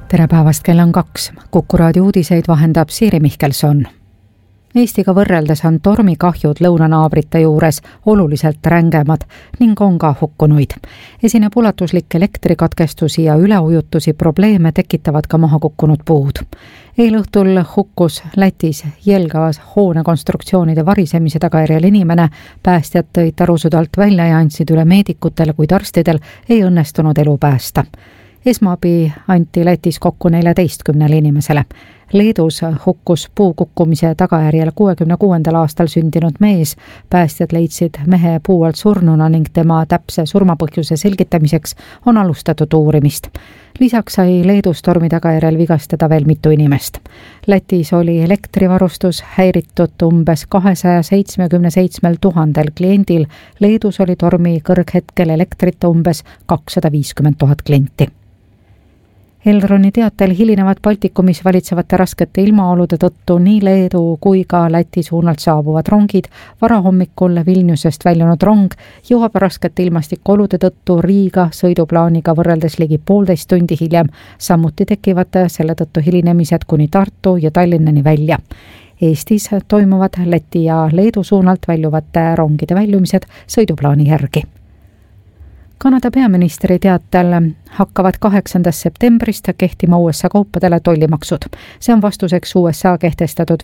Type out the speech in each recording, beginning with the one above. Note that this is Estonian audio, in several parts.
Tere päevast, kell on 2. Kuku raadio uudiseid vahendab Siiri Mihkelson. Eestiga võrreldes on tormikahjud lõunanaabrite juures oluliselt rängemad ning on ka hukkunuid. Esineb ulatuslik elektrikatkestusi ja üleujutusi, probleeme tekitavad ka mahakukkunud puud. Eelõhtul hukkus Lätis Jelgavas hoonekonstruktsioonide varisemise tagajärjel inimene. Päästjad tõid tarusud alt välja ja andsid üle meedikutele, kuid arstidel ei õnnestunud elu päästa. Esmaabi anti Lätis kokku 14 inimesele. Leedus hukkus puu kukkumise tagajärjel 66. aastal sündinud mees. Päästjad leidsid mehe puu alt surnuna ning tema täpse surmapõhjuse selgitamiseks on alustatud uurimist. Lisaks sai Leedus tormi tagajärjel vigastada veel mitu inimest. Lätis oli elektrivarustus häiritud umbes 277 000 kliendil. Leedus oli tormi kõrghetkel elektrit umbes 250 000 klienti. Elroni teatel hilinevad Baltikumis valitsevate raskete ilmaolude tõttu nii Leedu kui ka Läti suunalt saabuvad rongid. Varahommikul Vilniusest väljunud rong jõuab raskete ilmastikuolude tõttu Riiga sõiduplaaniga võrreldes ligi 1,5 tundi hiljem. Samuti tekivad selle tõttu hilinemised kuni Tartu ja Tallinnani välja. Eestis toimuvad Läti ja Leedu suunalt väljuvate rongide väljumised sõiduplaani järgi. Kanada peaministri teatel hakkavad 8. septembrist kehtima USA kaupadele tollimaksud. See on vastuseks USA kehtestatud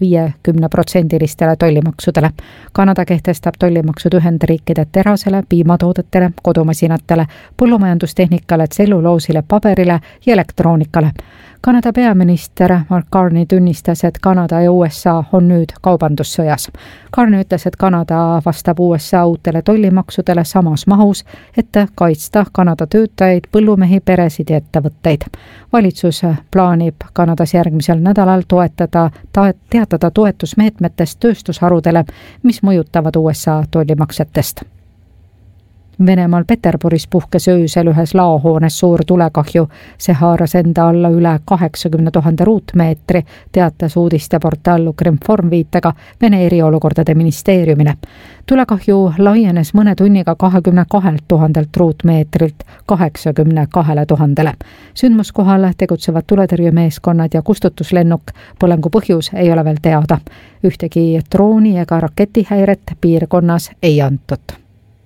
50% tollimaksudele. Kanada kehtestab tollimaksud Ühendriikide terasele, piimatoodetele, kodumasinatele, põllumajandustehnikale, tselluloosile, paberile ja elektroonikale. Kanada peaminister Mark Carney tunnistas, et Kanada ja USA on nüüd kaubandussõjas. Carney ütles, et Kanada vastab USA uutele tollimaksudele samas mahus, et kaitsta Kanada töötajaid, põllumehi, peresid ja ettevõtteid. Valitsus plaanib Kanadas järgmisel nädalal teatada toetusmeetmetest tööstusharudele, mis mõjutavad USA tollimaksetest. Venemaal Peterburis puhkes öösel ühes laohoones suur tulekahju. See haaras enda alla üle 80 000 ruutmeetri, teatas uudisteportaal Ukrinform viitega Vene eriolukordade ministeeriumile. Tulekahju laienes mõne tunniga 22 000 ruutmeetrilt 82 000. Sündmuskohal tegutsevad tuletõrjemeeskonnad ja kustutuslennuk. Põlengu põhjus ei ole veel teada. Ühtegi drooni ega raketihäiret piirkonnas ei antud.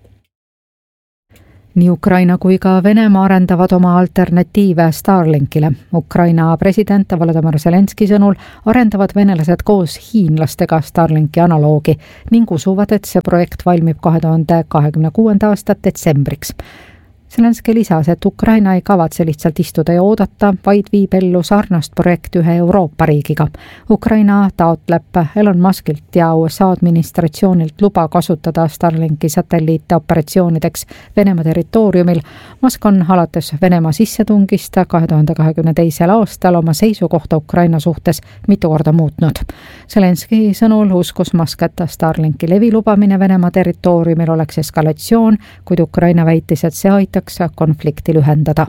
Nii Ukraina kui ka Venemaa arendavad oma alternatiive Starlinkile. Ukraina president Volodymyr Zelenski sõnul arendavad venelased koos hiinlastega Starlinki analoogi ning usuvad, et see projekt valmib 2026. aasta detsembriks. Zelenski lisas, et Ukraina ei kavatse lihtsalt istuda ja oodata, vaid viib ellu sarnast projekti ühe Euroopa riigiga. Ukraina taotleb Elon Muskilt ja USA administratsioonilt luba kasutada Starlinki satelliite operatsioonideks Venemaa territooriumil. Musk on alates Venemaa sissetungist 2022. aastal oma seisukohta Ukraina suhtes mitu korda muutnud. Zelenski sõnul uskus Musk, et Starlinki levi lubamine Venemaa territooriumil oleks eskalatsioon, kuid Ukraina väitis, et see aitab konflikti lühendada.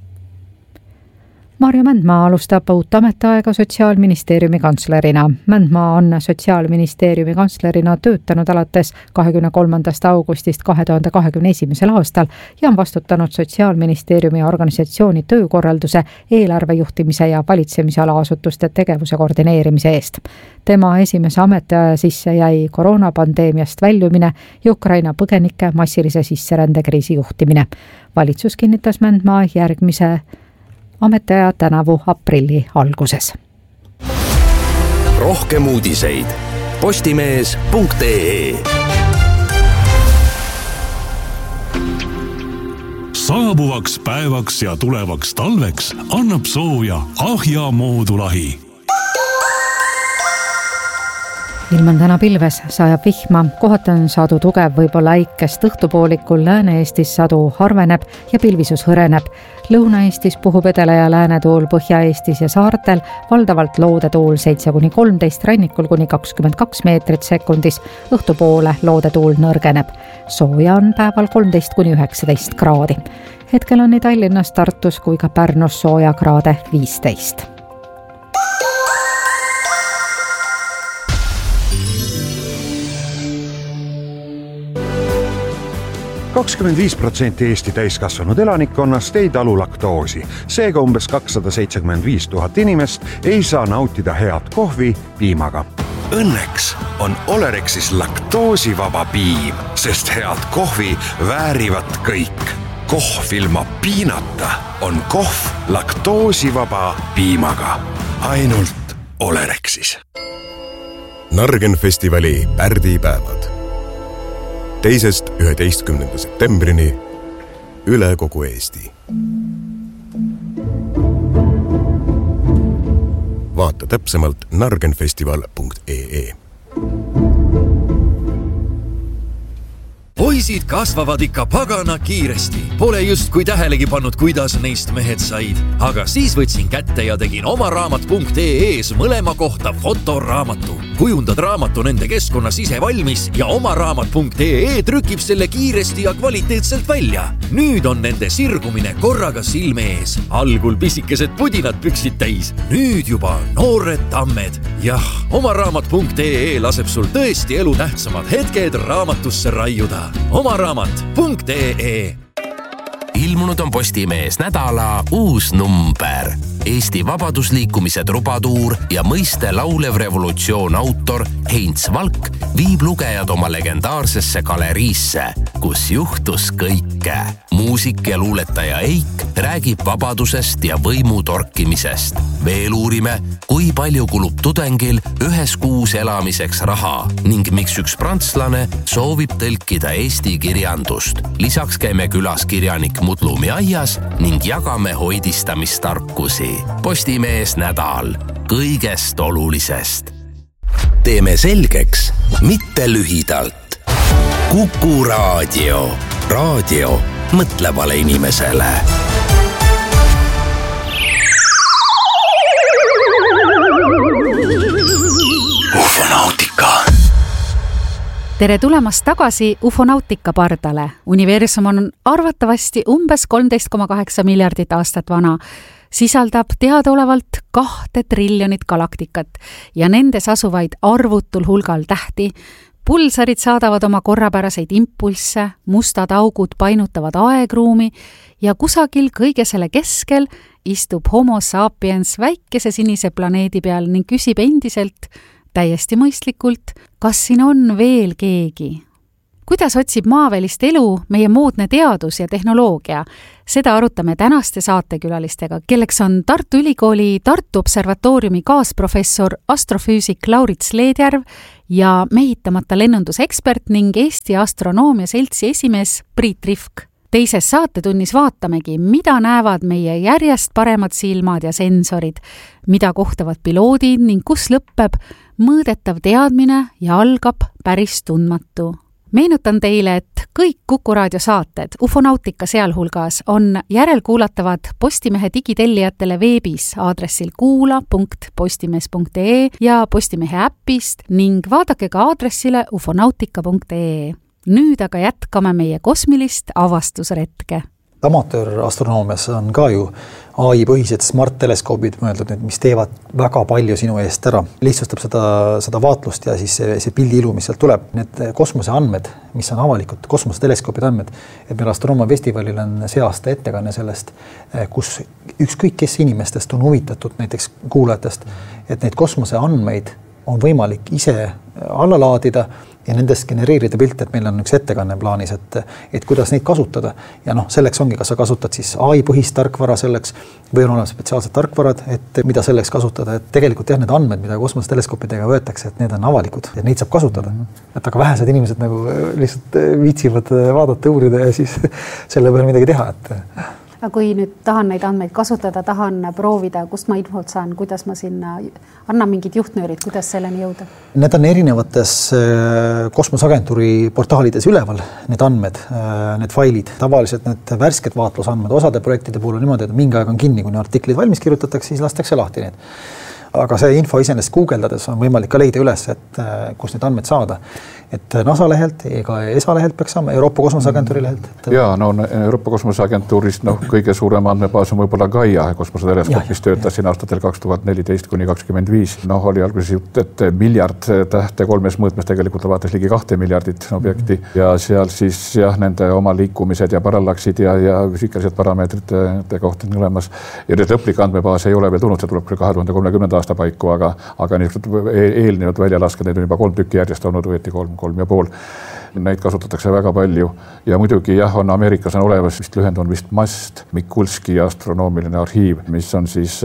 Marju Mändmaa alustab uut ametiaega Sotsiaalministeeriumi kantslerina. Mändmaa on Sotsiaalministeeriumi kantslerina töötanud alates 23. augustist 2021. aastal ja on vastutanud Sotsiaalministeeriumi organisatsiooni töökorralduse, eelarvejuhtimise ja valitsemisala asutuste tegevuse koordineerimise eest. Tema esimese ametiaja sisse jäi koroonapandeemiast väljumine ja Ukraina põgenike massilise sisserändekriisi juhtimine. Valitsus kinnitas Mändmaa järgmise ametiaja tänavu aprilli alguses. Rohkem uudiseid postimees.ee. Saabuvaks päevaks ja tulevaks talveks annab sooja Ahja moodulahi. Ilm on täna pilves, sajab vihma, kohati on sadu tugev, võib-olla äikest, õhtupoolikul Lääne-Eestis sadu harveneb ja pilvisus hõreneb. Lõuna-Eestis puhub edele- ja läänetuul, Põhja-Eestis ja saartel valdavalt loodetuul 7-13, rannikul kuni 22 meetrit sekundis, õhtupoole loodetuul nõrgeneb. Sooja on päeval 13-19 kraadi. Hetkel on nii Tallinnas, Tartus kui ka Pärnus sooja kraade 15. 25% Eesti täiskasvanud elanikkonnast ei talu laktoosi. Seega umbes 275 000 inimest ei saa nautida head kohvi piimaga. Õnneks on Olerexis laktoosivaba piim, sest head kohvi väärivad kõik. Kohv ilma piinata on kohv laktoosivaba piimaga. Ainult Olerexis. Nargen festivali pärdipäevad. 2.–11. septembrini üle kogu Eesti. Vaata täpsemalt nargenfestival.ee. Poisid kasvavad ikka pagana kiiresti. Pole just kui tähelegi pannud, kuidas neist mehed said. Aga siis võtsin kätte ja tegin omaraamat.ee-s mõlema kohta fotoraamatu. Kujundad raamatu nende keskkonnas ise valmis ja omaraamat.ee trükib selle kiiresti ja kvaliteetselt välja. Nüüd on nende sirgumine korraga silme ees. Algul pisikesed pudinad püksid täis. Nüüd juba noored tammed. Jah, omaraamat.ee laseb sul tõesti elu tähtsamad hetked raamatusse raiuda. omaraamat.ee. Ilmunud on Postimees nädala uus number. Eesti vabadusliikumise trubatuur ja mõiste laulev revolutsioon autor Heinz Valk viib lugejad oma legendaarsesse galeriisse, kus juhtus kõike. Muusik ja luuletaja Eik räägib vabadusest ja võimu torkimisest. Veel uurime, kui palju kulub tudengil ühes kuus elamiseks raha ning miks üks prantslane soovib tõlkida Eesti kirjandust. Lisaks käime külas kirjanik Mudlumi aias ning jagame hoidistamistarkusi. Postimees nädal kõigest olulisest. Teeme selgeks, mitte lühidalt. Kuku raadio. Raadio mõtlevale inimesele. Ufonautika. Tere tulemast tagasi Ufonautika pardale. Universum on arvatavasti umbes 13,8 miljardit aastat vana. Sisaldab teadaolevalt 2 triljonit galaktikat ja nendes asuvaid arvutul hulgal tähti. Pulsarid saadavad oma korrapäraseid impulsse, mustad augud painutavad aegruumi ja kusagil kõige selle keskel istub Homo sapiens väikese sinise planeedi peal ning küsib endiselt täiesti mõistlikult, kas siin on veel keegi. Kuidas otsib maavälist elu meie moodne teadus ja tehnoloogia? Seda arutame tänaste saatekülalistega, kelleks on Tartu Ülikooli Tartu Observatooriumi kaasprofessor astrofüüsik Laurits Leedjärv ja mehitamata lennundusekspert ning Eesti Astronoomia Seltsi esimees Priit Rifk. Teises saatetunnis vaatamegi, mida näevad meie järjest paremad silmad ja sensorid, mida kohtavad piloodid ning kus lõppeb mõõdetav teadmine ja algab päris tundmatu. Meenutan teile, et kõik Kuku raadio saated, Ufonautika sealhulgas, on järelkuulatavad Postimehe digitellijatele veebis aadressil kuula.postimees.ee ja Postimehe äppist ning vaadake ka aadressile ufonautika.ee. Nüüd aga jätkame meie kosmilist avastusretke. Amatöörastronoomias on ka ju AI-põhised smart-teleskoobid mõeldud, mis teevad väga palju sinu eest ära. Lihtsustab seda vaatlust ja siis see pildi ilu, mis sealt tuleb. Need kosmoseandmed, mis on avalikud, kosmoseteleskoopid andmed, et meil Astronoomia festivalil on see aasta ettekanne sellest, kus ükskõik kes inimestest on huvitatud, näiteks kuulajatest, et neid kosmoseandmeid on võimalik ise alla laadida ja nendest genereerida pilte, et meil on üks ettekanne plaanis, et kuidas neid kasutada. Ja selleks ongi, kas sa kasutad siis AI-põhist tarkvara selleks või on olemas spetsiaalsed tarkvarad, et mida selleks kasutada. Et tegelikult need andmed, mida kosmoseteleskoopidega võetakse, et need on avalikud ja neid saab kasutada. Et aga vähesed inimesed nagu lihtsalt viitsivad vaadata, uurida ja siis selle peale midagi teha. Aga kui nüüd tahan neid andmeid kasutada, tahan proovida, kust ma infot saan, kuidas ma sinna annan mingid juhtnöörid, kuidas selleni jõuda? Need on erinevates kosmoseagentuuri portaalides üleval, need andmed, need failid. Tavaliselt need värsked vaatlusandmed osade projektide puhul on niimoodi, et mingi aeg on kinni, kuni artiklid valmis kirjutatakse, siis lastakse lahti need. aga see info iseenesest guugeldades on võimalik ka leida üles, et kus need andmed saada. Et NASA lehelt ega ESA lehelt peaks saama, Euroopa Kosmoseagentuuri lehelt. Jaa, no Euroopa Kosmoseagentuurist kõige suurem andmebaas on võib-olla Gaia kosmoseteleskoop, mis töötas siin aastatel 2014–2025. Oli alguses jutt, et miljard tähte 3 mõõtmes tegelikult vaatas ligi 2 miljardit objekti ja seal siis nende oma liikumised ja parallaksid ja füüsikalised parameetrite kohta on olemas. Ja need lõplik andmebaas ei ole veel tulnud, see tuleb 2030. aasta paiku, aga eelnevad väljalasked, need on juba 3 tükki järjest olnud, võeti 3,5. Neid kasutatakse väga palju ja muidugi on Ameerikas on olemas, vist lühend on vist MAST, Mikulski astronoomiline arhiiv, mis on siis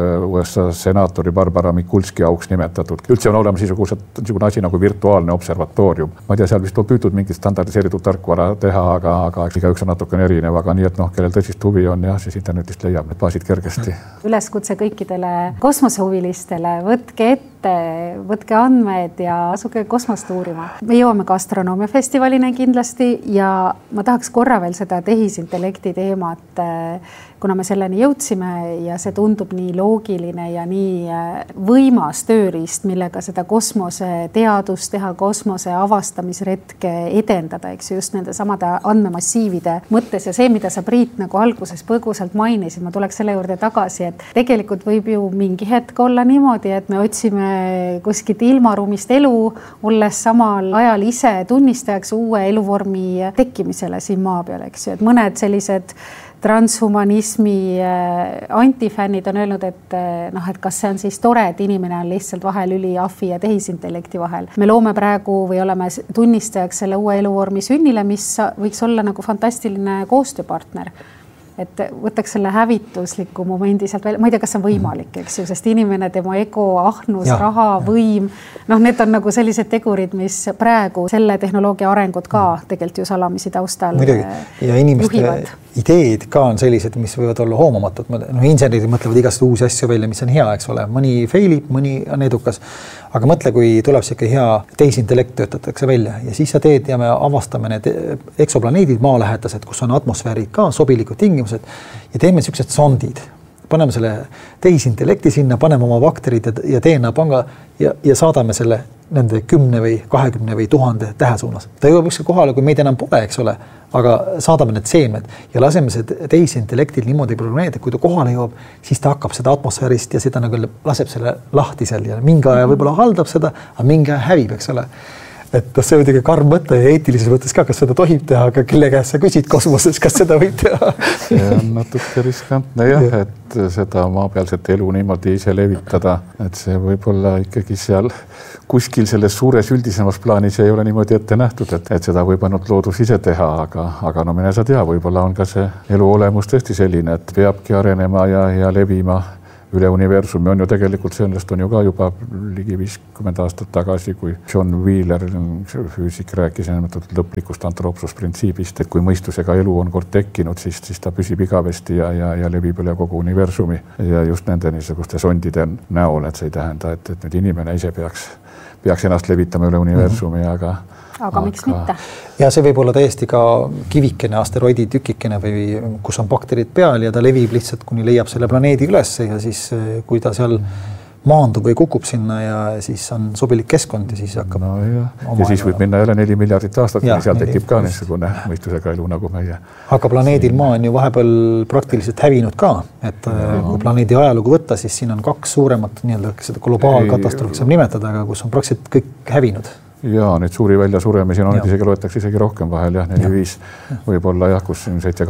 USA senaatori Barbara Mikulski auks nimetatud. Üldse on olemas niisugune asi nagu virtuaalne observatoorium. Ma ei tea, seal vist on püütud mingit standardiseeritud tarkvara teha, aga igaüks on natuke erinev, aga nii, et kellel tõsist huvi on, siis internetist leiab need baasid kergesti. Üleskutse kõikidele kosmosehuvilistele, võtke ette, võtke andmed ja asuge kosmost uurima. Me jõuame ka astronoomia festivalina kindlasti ja ma tahaks korra veel seda tehisintellekti teemat, kuna me selleni jõudsime ja see tundub nii loogiline ja nii võimas tööriist, millega seda kosmose teadust teha, kosmose avastamisretke edendada, eks just nende samade andmemassiivide mõttes ja see, mida sa Priit nagu alguses põgusalt mainisid, ma tuleks selle juurde tagasi, et tegelikult võib ju mingi hetk olla niimoodi, et me otsime kuskilt ilmaruumist elu, olles samal ajal ise tunnistajaks uue eluvormi tekkimisele siin maa peal, eks ju, et mõned sellised transhumanismi antifännid on öelnud, et kas see on siis tore, et inimene on lihtsalt vahelüli ahvi ja tehisintellekti vahel. Me loome praegu või oleme tunnistajaks selle uue eluvormi sünnile, mis võiks olla nagu fantastiline koostööpartner. Et võtaks selle hävitusliku momendi sealt välja, ma ei tea, kas see on võimalik, eks ju, sest inimene, tema ego, ahnus, raha, võim, need on nagu sellised tegurid, mis praegu selle tehnoloogia arengut ka tegelikult ju salamisi taustal ja inimeste ideed ka on sellised, mis võivad olla hoomamatud. Insenerid mõtlevad igast uusi asju välja, mis on hea, eks ole. Mõni failib, mõni on edukas. Aga mõtle, kui tuleb siuke hea tehisintellekt töötatakse välja ja siis sa teed ja me avastame need eksoplaneedid, maalähedased, kus on atmosfäärid ka, sobilikud tingimused ja teeme siuksed sondid. Paneme selle tehisintellekti sinna, paneme oma bakterid ja DNA panga ja saadame selle nende 10 või 20 või 1000 tähe suunas. Ta jõuab ükski kohale, kui meid enam pole, eks ole, aga saadame need seemned ja laseme see tehisintellektil niimoodi programmeerida, kui ta kohale jõuab, siis ta hakkab seda atmosfäärist ja seda nagu laseb selle lahti seal ja mingi aja võib-olla haldab seda, aga mingi aja hävib, eks ole. Et see on muidugi karm mõte ja eetilises mõttes ka, kas seda tohib teha, aga kelle käest sa küsid kosmoses, kas seda võib teha? See on natuke riskantne et seda maapealset elu niimoodi ise levitada, et see võib olla ikkagi seal kuskil selles suures üldisemas plaanis ei ole niimoodi ette nähtud, et seda võib ainult loodus ise teha, aga mine sa tea, võib-olla on ka see elu olemus tõesti selline, et peabki arenema ja levima üle universumi on ju tegelikult sellest on ju ka juba ligi 50 aastat tagasi, kui John Wheeler, füüsik, rääkis nimetatud lõplikust antropsusprintsiibist, et kui mõistusega elu on kord tekkinud, siis ta püsib igavesti ja levib üle kogu universumi ja just nende niisuguste sondide näol, et see ei tähenda, et nüüd inimene ise peaks ennast levitama üle universumi, aga miks mitte? Ja see võib olla täiesti ka kivikene, asteroidi tükikene või kus on bakterid peal ja ta levib lihtsalt, kuni leiab selle planeedi üles ja siis kui ta seal maandub või kukub sinna ja siis on sobilik keskkond ja siis hakkab ja siis võib minna jälle 4 miljardit aastat, ja seal tekib ka niisugune mõistusega elu nagu meie. Aga planeedil maa on ju vahepeal praktiliselt hävinud ka, et kui planeedi ajalugu võtta, siis siin on 2 suuremat seda globaalkatastroofi saab nimetada, aga kus on praktiliselt kõik hävinud. Ja neid suuri väljasuremisi on isegi loetakse isegi rohkem vahel, 4-5 võib-olla kus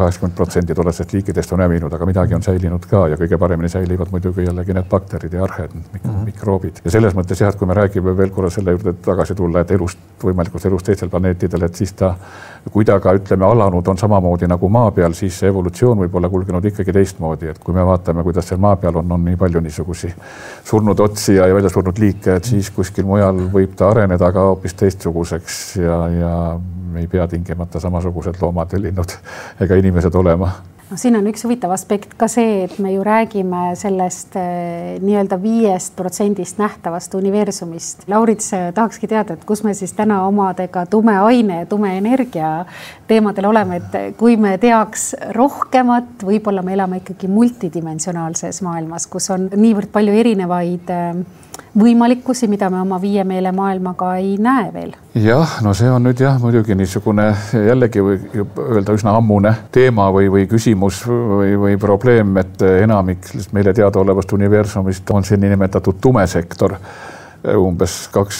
7-80% tollestest liikidest on hävinud, aga midagi on säilinud ka ja kõige paremini säilivad muidugi jällegi need bakterid ja arhed, mikroobid. Ja selles mõttes et kui me räägime veel korra selle juurde tagasi tulla, et võimalikust elust teistel planeetidel, et siis ta kui ta ka alanud on samamoodi nagu maa peal, siis see evolutsioon võib olla kulgenud ikkagi teistmoodi, et kui me vaatame, kuidas seal maa peal on nii palju niisugusi surnud otsi ja välja surnud liike, et siis kuskil mujal võib ta areneda ka hoopis teistsuguseks ja ei pea tingimata samasugused loomad ja linnud ega inimesed olema. No, siin on üks huvitav aspekt ka see, et me ju räägime sellest nii-öelda 5% nähtavast universumist. Laurits, tahakski teada, et kus me siis täna omadega tume aine ja tume energia teemadel oleme, et kui me teaks rohkemat, võib-olla me elame ikkagi multidimensionaalses maailmas, kus on niivõrd palju erinevaid võimalikkusi, mida me oma viiemeele maailmaga ei näe veel. Jah, no see on nüüd muidugi niisugune jällegi või öelda üsna ammune teema või küsimus või probleem, et enamik meile teadaolevast universumist on see niinimetatud tumesektor. Umbes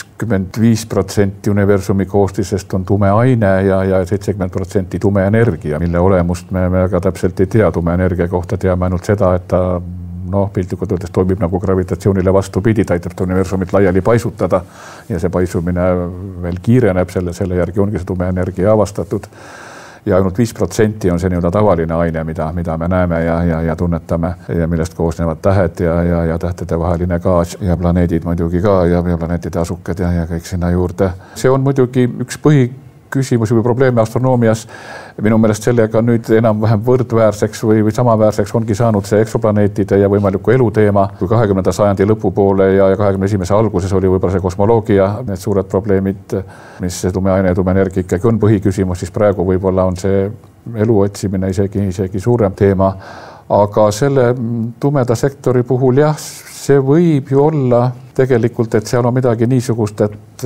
25% universumi koostisest on tume aine ja 70% tume energia, mille olemust me väga täpselt ei tea. Tume energia kohta teame ainult seda, et ta piltlikult öeldes toimib nagu gravitatsioonile vastupidi, ta aitab universumit laiali paisutada ja see paisumine veel kiireneb, selle järgi ongi see tume energia avastatud. Ja ainult 5% on see nii-öelda tavaline aine, mida me näeme ja tunnetame ja millest koosnevad tähed ja tähtede vaheline gaas ja planeedid muidugi ka ja planeetide asukad ja kõik sinna juurde. See on muidugi üks põhiküsimusi või probleeme astronoomias. Minu meelest sellega nüüd enam-vähem võrdväärseks või samaväärseks ongi saanud see eksoplaneetide ja võimaliku elu teema. Kui 20. sajandi lõpupoole ja 21. alguses oli võib-olla see kosmoloogia, need suured probleemid, mis tume aine ja tume energia ikkagi on põhiküsimus, siis praegu võib-olla on see elu otsimine isegi suurem teema. Aga selle tumeda sektori puhul see võib ju olla tegelikult, et seal on midagi niisugust, et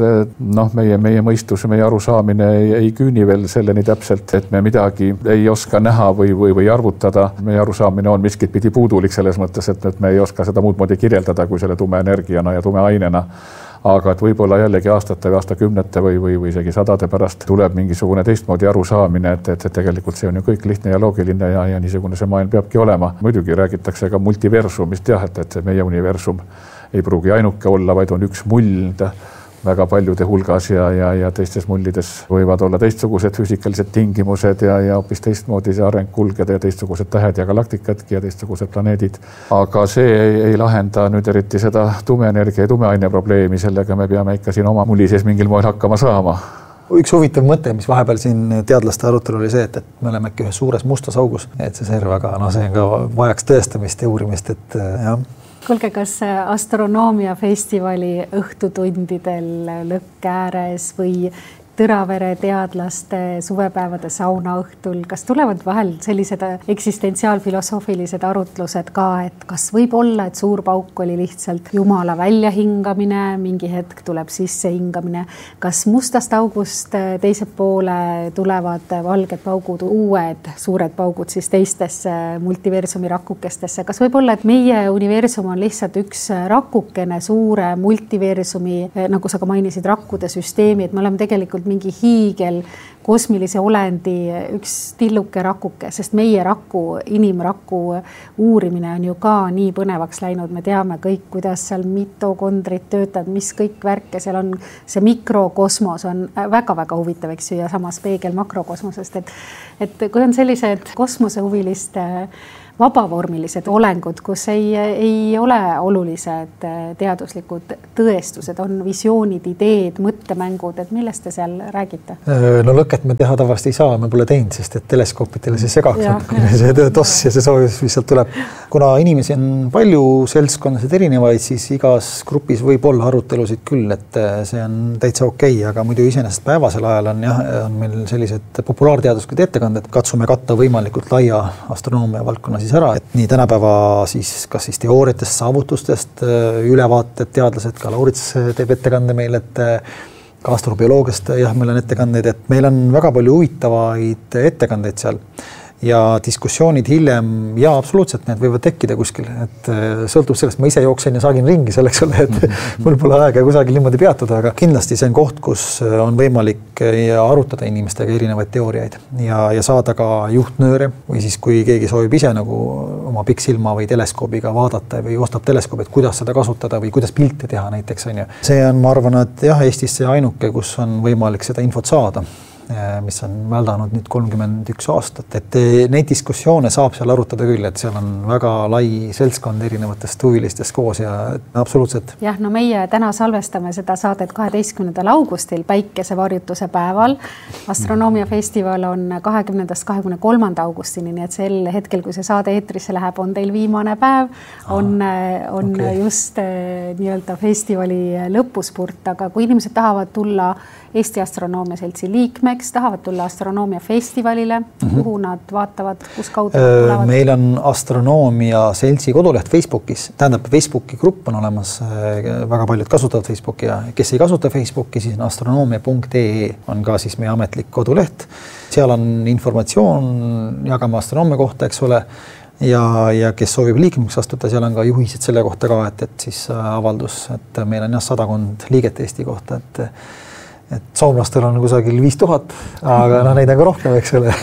meie mõistus, meie arusaamine ei küüni veel selleni täpselt, et me midagi ei oska näha või arvutada. Meie arusaamine on miskit pidi puudulik selles mõttes, et me ei oska seda muud moodi kirjeldada kui selle tume energiana ja tume ainena. Aga et võib-olla jällegi aastate või aastakümnete või isegi sadade pärast tuleb mingisugune teistmoodi arusaamine, et tegelikult see on ju kõik lihtne ja loogiline ja niisugune see maailm peabki olema. Muidugi räägitakse ka multiversumist, et see meie universum ei pruugi ainuke olla, vaid on üks mull väga paljude hulgas ja teistes mullides võivad olla teistsugused füüsikalised tingimused ja hoopis teistmoodi see areng kulgeda ja teistsugused tähed ja galaktikadki ja teistsugused planeedid. Aga see ei lahenda nüüd eriti seda tume energia ja tume aine probleemi, sellega me peame ikka siin oma mulli sees mingil moel hakkama saama. Üks huvitav mõte, mis vahepeal siin teadlaste arutelu oli see, et me oleme äkki ühes suures mustas augus, et see serv, aga see on ka vajaks tõestamist ja uurimist, et jah. Kuulge, kas astronoomia festivali õhtutundidel Lõkkääres või Tõravere teadlaste suvepäevade sauna õhtul, kas tulevad vahel sellised eksistentsiaalfilosoofilised arutlused ka, et kas võib olla, et suur pauk oli lihtsalt Jumala väljahingamine, mingi hetk tuleb sisse hingamine, kas mustast august teise poole tulevad valged paugud, uued suured paugud siis teistesse multiversumi rakukestesse, kas võib olla, et meie universum on lihtsalt üks rakukene suure multiversumi, nagu sa ka mainisid, rakkude süsteemi, et me oleme tegelikult mingi hiigel kosmilise olendi üks tilluke rakuke, sest meie inimraku uurimine on ju ka nii põnevaks läinud. Me teame kõik, kuidas seal mitokondrid töötavad, mis kõik värke seal on. See mikrokosmos on väga-väga huvitav, eks ju, ja samas peegel makrokosmosest. Et kui on sellised kosmosehuviliste vabavormilised olengud, kus ei ole olulised teaduslikud tõestused, on visioonid, ideed, mõttemängud, et millest te seal räägite? No lõket me teha tavaliselt ei saa, me pole teinud, sest et teleskoopidele see segaks, see toss ja see soojus, mis sealt tuleb. Kuna inimesi on palju seltskonnasid erinevaid, siis igas grupis võib olla arutelusid küll, et see on täitsa okei, aga muidu iseenesest päevasel ajal on meil sellised populaarteaduslikud ettekanded, katsume katta võimalikult laia astronoomia valdkonna siis ära, et nii tänapäeva siis kas siis teooriatest, saavutustest, ülevaated, teadlased, ka Laurits teeb ettekande meil, et ka astrobioloogiast meil on ettekandeid, et meil on väga palju huvitavaid ettekandeid seal ja diskussioonid hiljem ja absoluutselt need võivad tekkida kuskil, et sõltub sellest, ma ise jooksen ja saagin ringi selleks, et mul pole aega kusagil niimoodi peatuda, aga kindlasti see on koht, kus on võimalik arutada inimestega erinevaid teooriaid ja saada ka juhtnööre või siis kui keegi soovib ise nagu oma pikksilma või teleskoobiga vaadata või ostab teleskoobit, kuidas seda kasutada või kuidas pilte teha näiteks on ju. See on, ma arvan, et Eestis see ainuke, kus on võimalik seda infot saada. mis on väldanud nüüd 31 aastat, et neid diskussioone saab seal arutada küll, et seal on väga lai seltskond erinevatest huvilistest koos ja absoluutselt. Jah, no meie täna salvestame seda saadet 12. augustil päikesevarjutuse päeval. Astronoomiafestival on 20.–23. augustini, nii et sel hetkel, kui see saade eetrisse läheb, on teil viimane päev, on okay. Just nii-öelda festivali lõpuspurt, aga kui inimesed tahavad tulla Eesti Astronoomia Seltsi liikmeks, tahavad tulla Astronoomia festivalile, kuhu nad vaatavad, kus kaudu tulevad? Meil on Astronoomia Seltsi koduleht Facebookis, tähendab Facebooki grupp on olemas, väga paljud kasutavad Facebooki ja kes ei kasuta Facebooki, siis on astronoomia.ee on ka siis meie ametlik koduleht. Seal on informatsioon jagama astronoomia kohta, eks ole, ja kes soovib liikmeks astuda, seal on ka juhised selle kohta ka, et siis avaldus, et meil on 100 liiget Eesti kohta, et soomlastel on kusagil 5000, aga neid on ka rohkem, eks ole.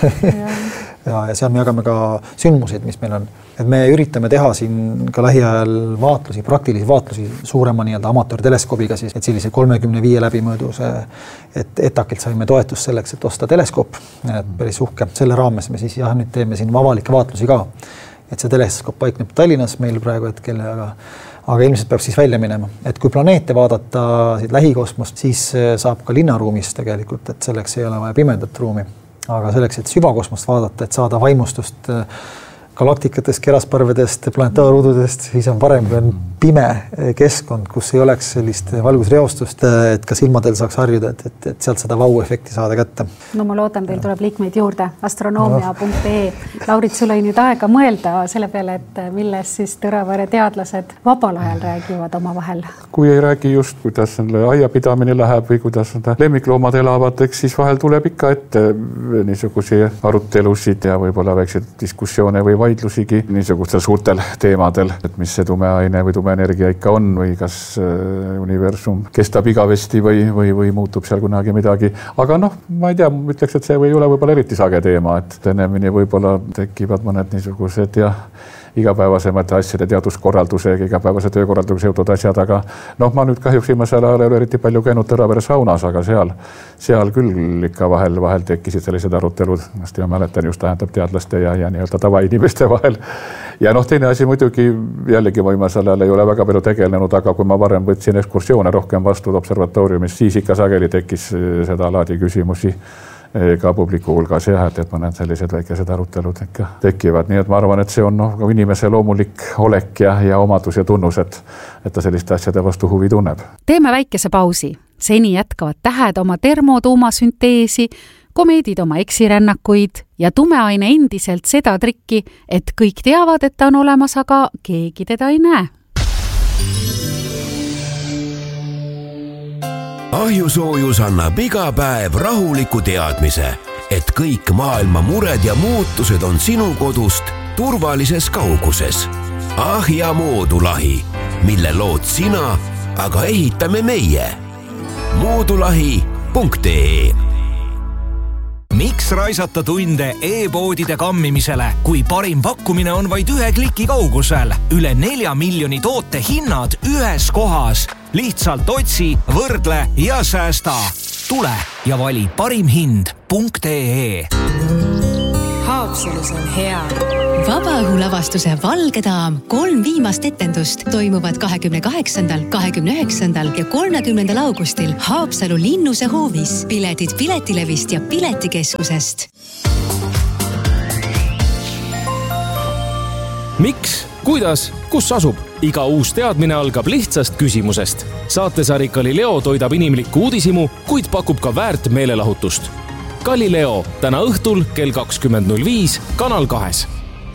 ja seal me jagame ka sündmuseid, mis meil on. Et me üritame teha siin ka lähiajal vaatlusi, praktilisi vaatlusi suurema nii-öelda amatöörteleskoobiga siis, et sellise 35 läbimõõduse, et ETAK-ilt saime toetust selleks, et osta teleskoop, päris uhke. Selle raames me siis nüüd teeme siin avalikke vaatlusi ka, et see teleskoop paikneb Tallinnas meil praegu hetkel, aga ilmselt peab siis välja minema. Et kui planeete vaadata siit lähikosmost, siis saab ka linnaruumis tegelikult, et selleks ei ole vaja pimedat ruumi. Aga selleks, et süvakosmost vaadata, et saada vaimustust galaktikatest, kerasparvedest, planetaarududest, siis on parem, kui on pime keskkond, kus ei oleks sellist valgusreostust, et ka silmadel saaks harjuda, et sealt seda vau-efekti saada kätte. No ma loodan, teil tuleb liikmeid juurde, astronoomia.ee. Laurit, sul oli nüüd aega mõelda selle peale, et milles siis Tõravere teadlased vabal ajal räägivad oma vahel. Kui ei räägi just, kuidas aiapidamine läheb või kuidas lemmikloomad elavad, eks siis vahel tuleb ikka ette niisugusi arutelusid ja võib-olla väikseid diskussioone või vaidlusigi niisugustel suurtel teemadel, et mis see tumeaine või tumeenergia ikka on või kas universum kestab igavesti või muutub seal kunagi midagi. Aga ma ei tea, ütleks, et see või ole võib-olla eriti sage teema, et enemini võib-olla tekivad mõned niisugused ja igapäevasemate asjade teaduskorraldusega, igapäevase töökorraldusega seotud asjad, aga ma nüüd kahjuks viimasel ajal ei ole eriti palju käinud Tõravere saunas, aga seal küll ikka vahel tekkisid sellised arutelud, ma mäletan just tähendab teadlaste ja nii-öelda tavainimeste vahel. Ja teine asi muidugi jällegi viimasel ajal ei ole väga palju tegelenud, aga kui ma varem võtsin ekskursioone rohkem vastu observatooriumis, siis ikka sageli tekkis seda laadi küsimusi ka publiku hulgas et mõned sellised väikesed arutelud ikka tekivad. Nii et ma arvan, et see on inimese loomulik olek ja omadus ja tunnus, et ta selliste asjade vastu huvi tunneb. Teeme väikese pausi. Seni jätkavad tähed oma termotuumasünteesi, komeedid oma eksirännakuid ja tumeaine endiselt seda trikki, et kõik teavad, et ta on olemas, aga keegi teda ei näe. Ahjusoojus annab iga päev rahuliku teadmise, et kõik maailma mured ja muutused on sinu kodust turvalises kauguses. Ahja moodulahi, mille lood sina, aga ehitame meie. moodulahi.ee. Miks raisata tunde e-poodide kammimisele, kui parim pakkumine on vaid 1 kliki kaugusel? Üle 4 miljoni toote hinnad ühes kohas. Lihtsalt otsi, võrdle ja säästa. Tule ja vali parimhind.ee. Haapsalus on hea. Vabaõhulavastuse Valge daam 3 viimast etendust toimuvad 28., 29. ja 30. augustil Haapsalu Linnuse hoovis. Piletid Piletilevist ja Piletikeskusest. Miks? Kuidas? Kus asub? Iga uus teadmine algab lihtsast küsimusest. Saatesari Galileo toidab inimlikku uudisimu, kuid pakub ka väärt meelelahutust. Galileo täna õhtul kell 20.05 Kanal 2.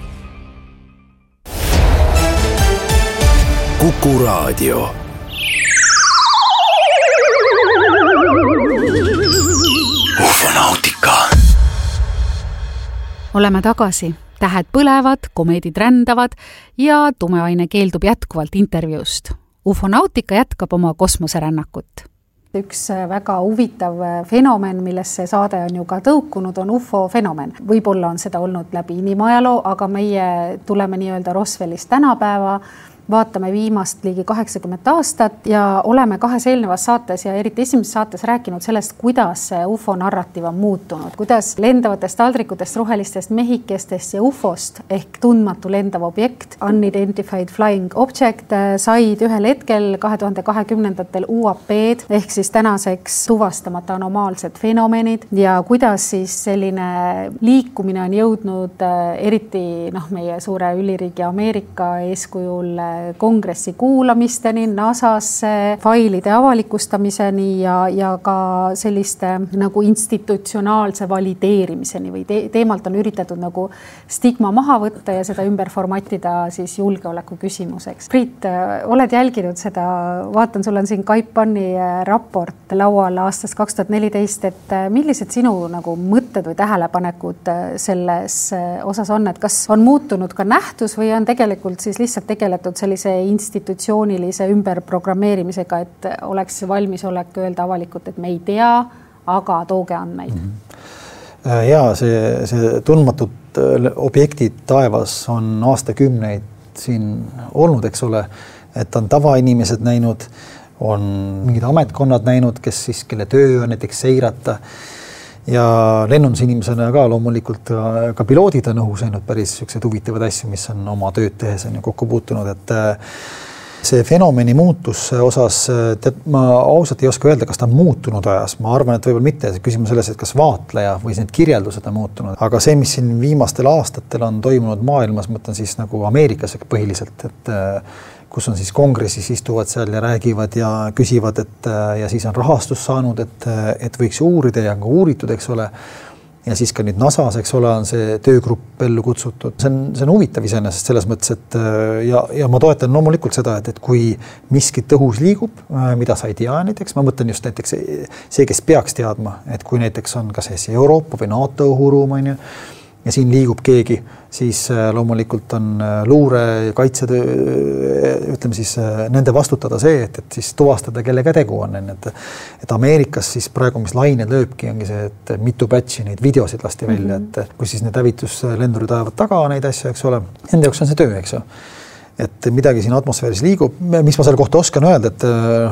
Kuku Raadio. Ufonautika. Oleme tagasi. Tähed põlevad, komeedid rändavad ja tumeaine keeldub jätkuvalt intervjuust. Ufonautika jätkab oma kosmoserännakut. Üks väga huvitav fenomen, millest see saade on ju ka tõukunud, on UFO-fenomen. Võib-olla on seda olnud läbi inimajaloo, aga meie tuleme nii-öelda Roswellist tänapäeva vaatame viimast ligi 80 aastat ja oleme kahes eelnevas saates ja eriti esimeses saates rääkinud sellest, kuidas see UFO narratiiv on muutunud, kuidas lendavatest taldrikutest, rohelistest mehikestest ja UFOst ehk tundmatu lendav objekt, Unidentified Flying Object, said ühel hetkel 2020-ndatel UAP-d ehk siis tänaseks tuvastamata anomaalsed fenomenid ja kuidas siis selline liikumine on jõudnud eriti meie suure üliriigi Ameerika eeskujul kongressi kuulamisteni, NASA-sse, failide avalikustamiseni ja ka selliste nagu institutsionaalse valideerimiseni või teemalt on üritatud nagu stigma maha võtta ja seda ümber formatida siis julgeoleku küsimuseks. Priit, oled jälginud seda, vaatan, sul on siin Kaipanni raport laual aastast 2014, et millised sinu nagu mõtted või tähelepanekud selles osas on, et kas on muutunud ka nähtus või on tegelikult siis lihtsalt tegeletud sellise institutsioonilise ümberprogrammeerimisega, et oleks valmisolek öelda avalikult, et me ei tea, aga tooge andmeid. Ja see tundmatud objektid taevas on aastakümneid siin olnud, eks ole, et on tavainimesed näinud, on mingid ametkonnad näinud, kes siis, kelle töö on näiteks seirata ja lennundusinimesena ka loomulikult ka piloodid on õhus näinud päris sellised huvitavad asju, mis on oma tööd tehes on kokku puutunud, et see fenomeni muutus osas, ma ausalt ei oska öelda, kas ta on muutunud ajas, ma arvan, et võib-olla mitte, see küsimus selles, et kas vaatleja või need kirjeldused on muutunud, aga see, mis siin viimastel aastatel on toimunud maailmas, mõtlen siis nagu Ameerikas põhiliselt, et kus on siis kongressis istuvad seal ja räägivad ja küsivad, et ja siis on rahastus saanud, et võiks uurida ja ka uuritud, eks ole. Ja siis ka nüüd NASAs, eks ole, on see töögrupp ellu kutsutud. See on huvitav iseenesest selles mõttes, et ja ma toetan loomulikult seda, et kui miskit õhus liigub, mida sa ei tea näiteks, ma mõtlen just näiteks see, kes peaks teadma, et kui näiteks on kas see Euroopa või NATO õhuruum, on ju, ja siin liigub keegi, siis loomulikult on luure kaitsetöö, ütleme siis nende vastutada see, et siis tuvastada, kellega tegu on. Et Ameerikas siis praegu, mis lained lööbki, ongi see, et mitu batchi neid videosid lasti välja, et kui siis need hävituslendurid ajavad taga neid asju, eks ole, nende jaoks on see töö, eks ju. Et midagi siin atmosfääris liigub, mis ma selle kohta oskan öelda, et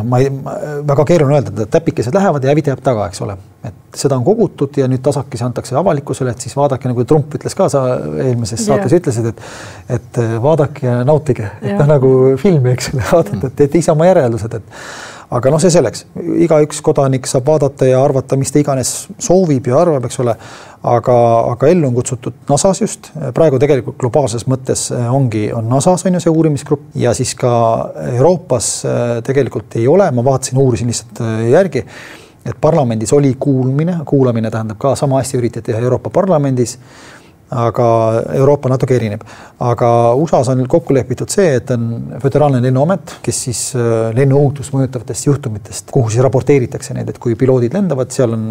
väga keeruline öelda, et täpikesed lähevad ja hävita jääb taga, eks ole. Et seda on kogutud ja nüüd tasakesi antakse avalikkusele, et siis vaadake, nagu Trump ütles ka, sa eelmises saates ütlesid, et vaadake ja nautige, et nagu filmi, eks ole, vaadata, et ise oma järeldused, aga see selleks. Igaüks kodanik saab vaadata ja arvata, mis ta iganes soovib ja arvab, eks ole, aga ellu on kutsutud NASAs just. Praegu tegelikult globaalses mõttes on NASAs on ju see uurimisgrupp ja siis ka Euroopas tegelikult ei ole. Ma uurisin lihtsalt järgi, et parlamendis oli kuulamine tähendab ka sama asja üritati teha Euroopa parlamendis, aga Euroopa natuke erineb. Aga USAs on kokku lepitud see, et on föderaalne lennuamet, kes siis lennuohutust mõjutavatest juhtumitest, kuhu siis raporteeritakse neid, et kui piloodid lendavad, seal on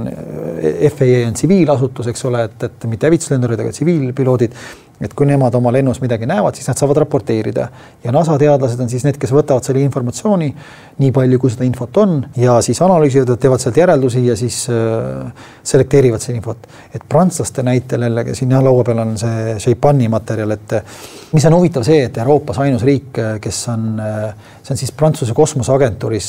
FAA on tsiviilasutus, eks ole, et mitte hävituslendurid, aga tsiviilpiloodid, et kui nemad oma lennus midagi näevad, siis nad saavad raporteerida. Ja NASA teadlased on siis need, kes võtavad selle informatsiooni, nii palju, kui seda infot on, ja siis analüüsivad, teevad sealt järeldusi ja siis selekteerivad see infot. Et prantslaste näitel, siin laua peal on see Sheipanni materjal, et mis on huvitav see, et Euroopas ainus riik, kes on, see on siis Prantsuse kosmoseagentuuris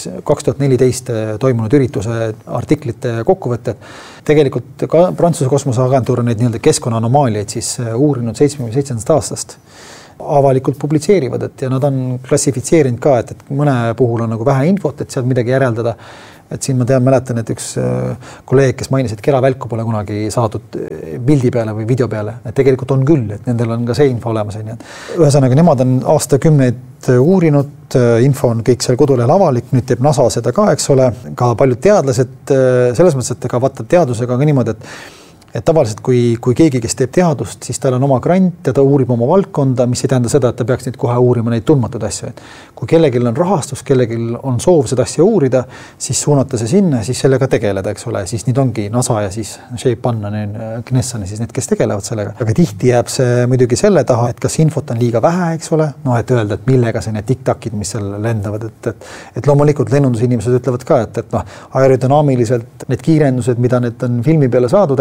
2014 toimunud ürituse artiklite kokkuvõtted. Tegelikult ka Prantsuse kosmoseagentuur on neid nii-öelda keskkonnaanomaalieid siis uurinud 77. aastast. Avalikult publitseerivad, ja nad on klassifitseerinud ka, et mõne puhul on nagu vähe infot, et sealt midagi järeldada. Et siin ma mäletan, et üks kolleeg, kes mainis, et keravälku pole kunagi saadud pildi peale või video peale. Et tegelikult on küll, et nendel on ka see info olemas. Ühesõnaga, nemad on aastakümneid uurinud, info on kõik seal kodulehel avalik, nüüd teeb NASA seda ka, eks ole, ka paljud teadlased selles mõttes, et ka vaata teadusega ka niimoodi, et tavaliselt, kui keegi, kes teeb teadust, siis tal on oma grant ja ta uurib oma valdkonda, mis ei tähenda seda, et ta peaks nüüd kohe uurima neid tundmatud asju. Kui kellelgi on rahastus, kellelgi on soov seda asja uurida, siis suunata see sinna, siis sellega tegeleda, eks ole. Siis nüüd ongi NASA ja siis Sheipanna, Knessani, siis need, kes tegelevad sellega. Aga tihti jääb see muidugi selle taha, et kas infot on liiga vähe, eks ole. Et öelda, et millega see need tiktakid, mis seal lendavad. Et loomulikult lennundusinimesed ütlevad ka, et aerodünaamiliselt need kiirendused, mida need on filmi peale saadud hävitajate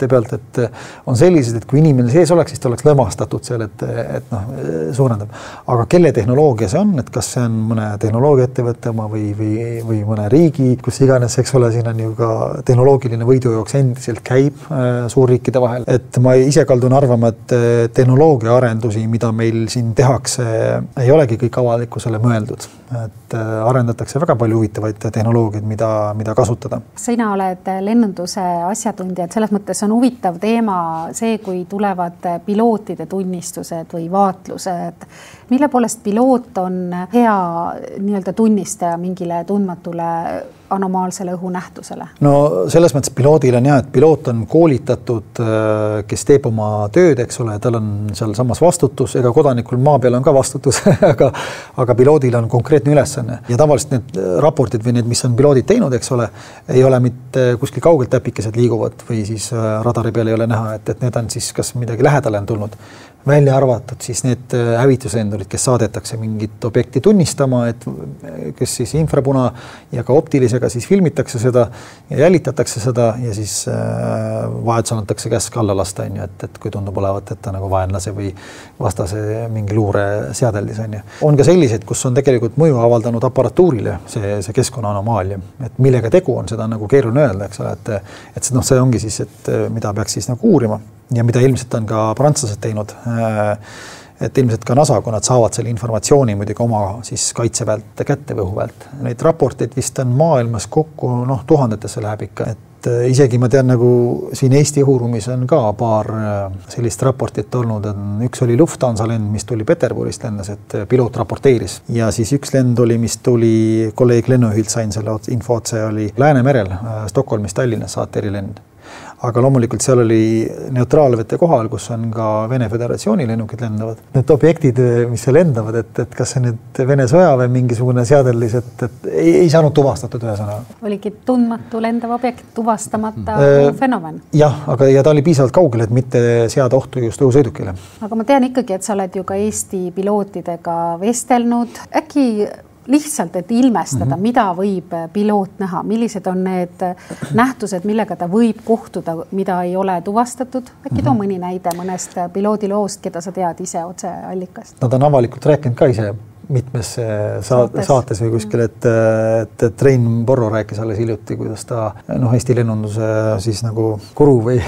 pealt, et on sellised, et kui inimene sees oleks, siis ta oleks lõmastatud seal, et suurendab. Aga kelle tehnoloogia see on, et kas see on mõne tehnoloogiaettevõtte oma või mõne riigi, kus iganes, eks ole, siin on ju ka tehnoloogiline võidujooks endiselt käib suurriikide vahel. Et ma ise kaldun arvama, et tehnoloogia arendusi, mida meil siin tehakse, ei olegi kõik avalikkusele mõeldud. Et arendatakse väga palju huvitavaid tehnoloogiaid, mida kasutada. Sina oled lennunduse asjatundja, et selles mõttes on huvitav teema see, kui tulevad pilootide tunnistused või vaatlused. Mille poolest piloot on hea nii-öelda tunnistaja mingile tundmatule anomaalsele õhunähtusele? No selles mõttes piloodil on et piloot on koolitatud, kes teeb oma tööd, eks ole, tal on seal samas vastutus, ega kodanikul maa peal on ka vastutus, aga piloodil on konkreetne ülesanne. Ja tavaliselt need raportid või need, mis on piloodid teinud, eks ole, ei ole mitte kuskil kaugelt täpikesed liiguvad või siis radari peal ei ole näha, et need on siis kas midagi lähedale on tulnud. Välja arvatud siis need hävituslendurid, kes saadetakse mingit objekti tunnistama, et kes siis infrapuna ja ka optilisega siis filmitakse seda ja jälitatakse seda ja siis vahetusel antakse käsk alla lasta, et kui tundub olevat, et ta nagu vaenlase või vastase mingi luure seadeldis. On ka sellised, kus on tegelikult mõju avaldanud aparatuurile see keskkonna anomaalia, et millega tegu on, seda nagu keeruline öelda, eks ole, et see ongi siis, et mida peaks siis nagu uurima. Ja mida ilmselt on ka prantslased teinud, et ilmselt ka NASA, kui nad saavad selle informatsiooni muidugi oma siis kaitseväelt kätte või õhuväelt. Neid raporteid vist on maailmas kokku tuhandetesse läheb ikka, et isegi ma tean nagu siin Eesti õhuruumis on ka paar sellist raportit olnud, üks oli Lufthansa lend, mis tuli Peterburist lendas, et piloot raporteeris ja siis üks lend oli, mis tuli kolleeg lennujuhilt sain selle info otse, oli Läänemerel Stockholmist Tallinnas saaterilend. Aga loomulikult seal oli neutraalvete kohal, kus on ka Vene Föderatsiooni lennukid lendavad. Need objektid, mis seal lendavad, et kas see nüüd Vene sõja või mingisugune seadeldis, et ei saanud tuvastatud ühe sõna. Oligi tundmatu lendav objekt, tuvastamata fenomen. Jah, aga ta oli piisavalt kaugel, et mitte seada ohtu just õhusõidukile. Aga ma tean ikkagi, et sa oled ju ka Eesti pilootidega vestelnud. Äkki lihtsalt, et ilmestada, mida võib piloot näha, millised on need nähtused, millega ta võib kohtuda, mida ei ole tuvastatud. Äkki too mõni näide mõnest piloodiloost, keda sa tead ise otse allikast? Nad on avalikult rääkinud ka ise mitmes saates või kuskil, et Rein Borro rääkis alles hiljuti, kuidas ta Eesti lennunduse siis nagu kuru või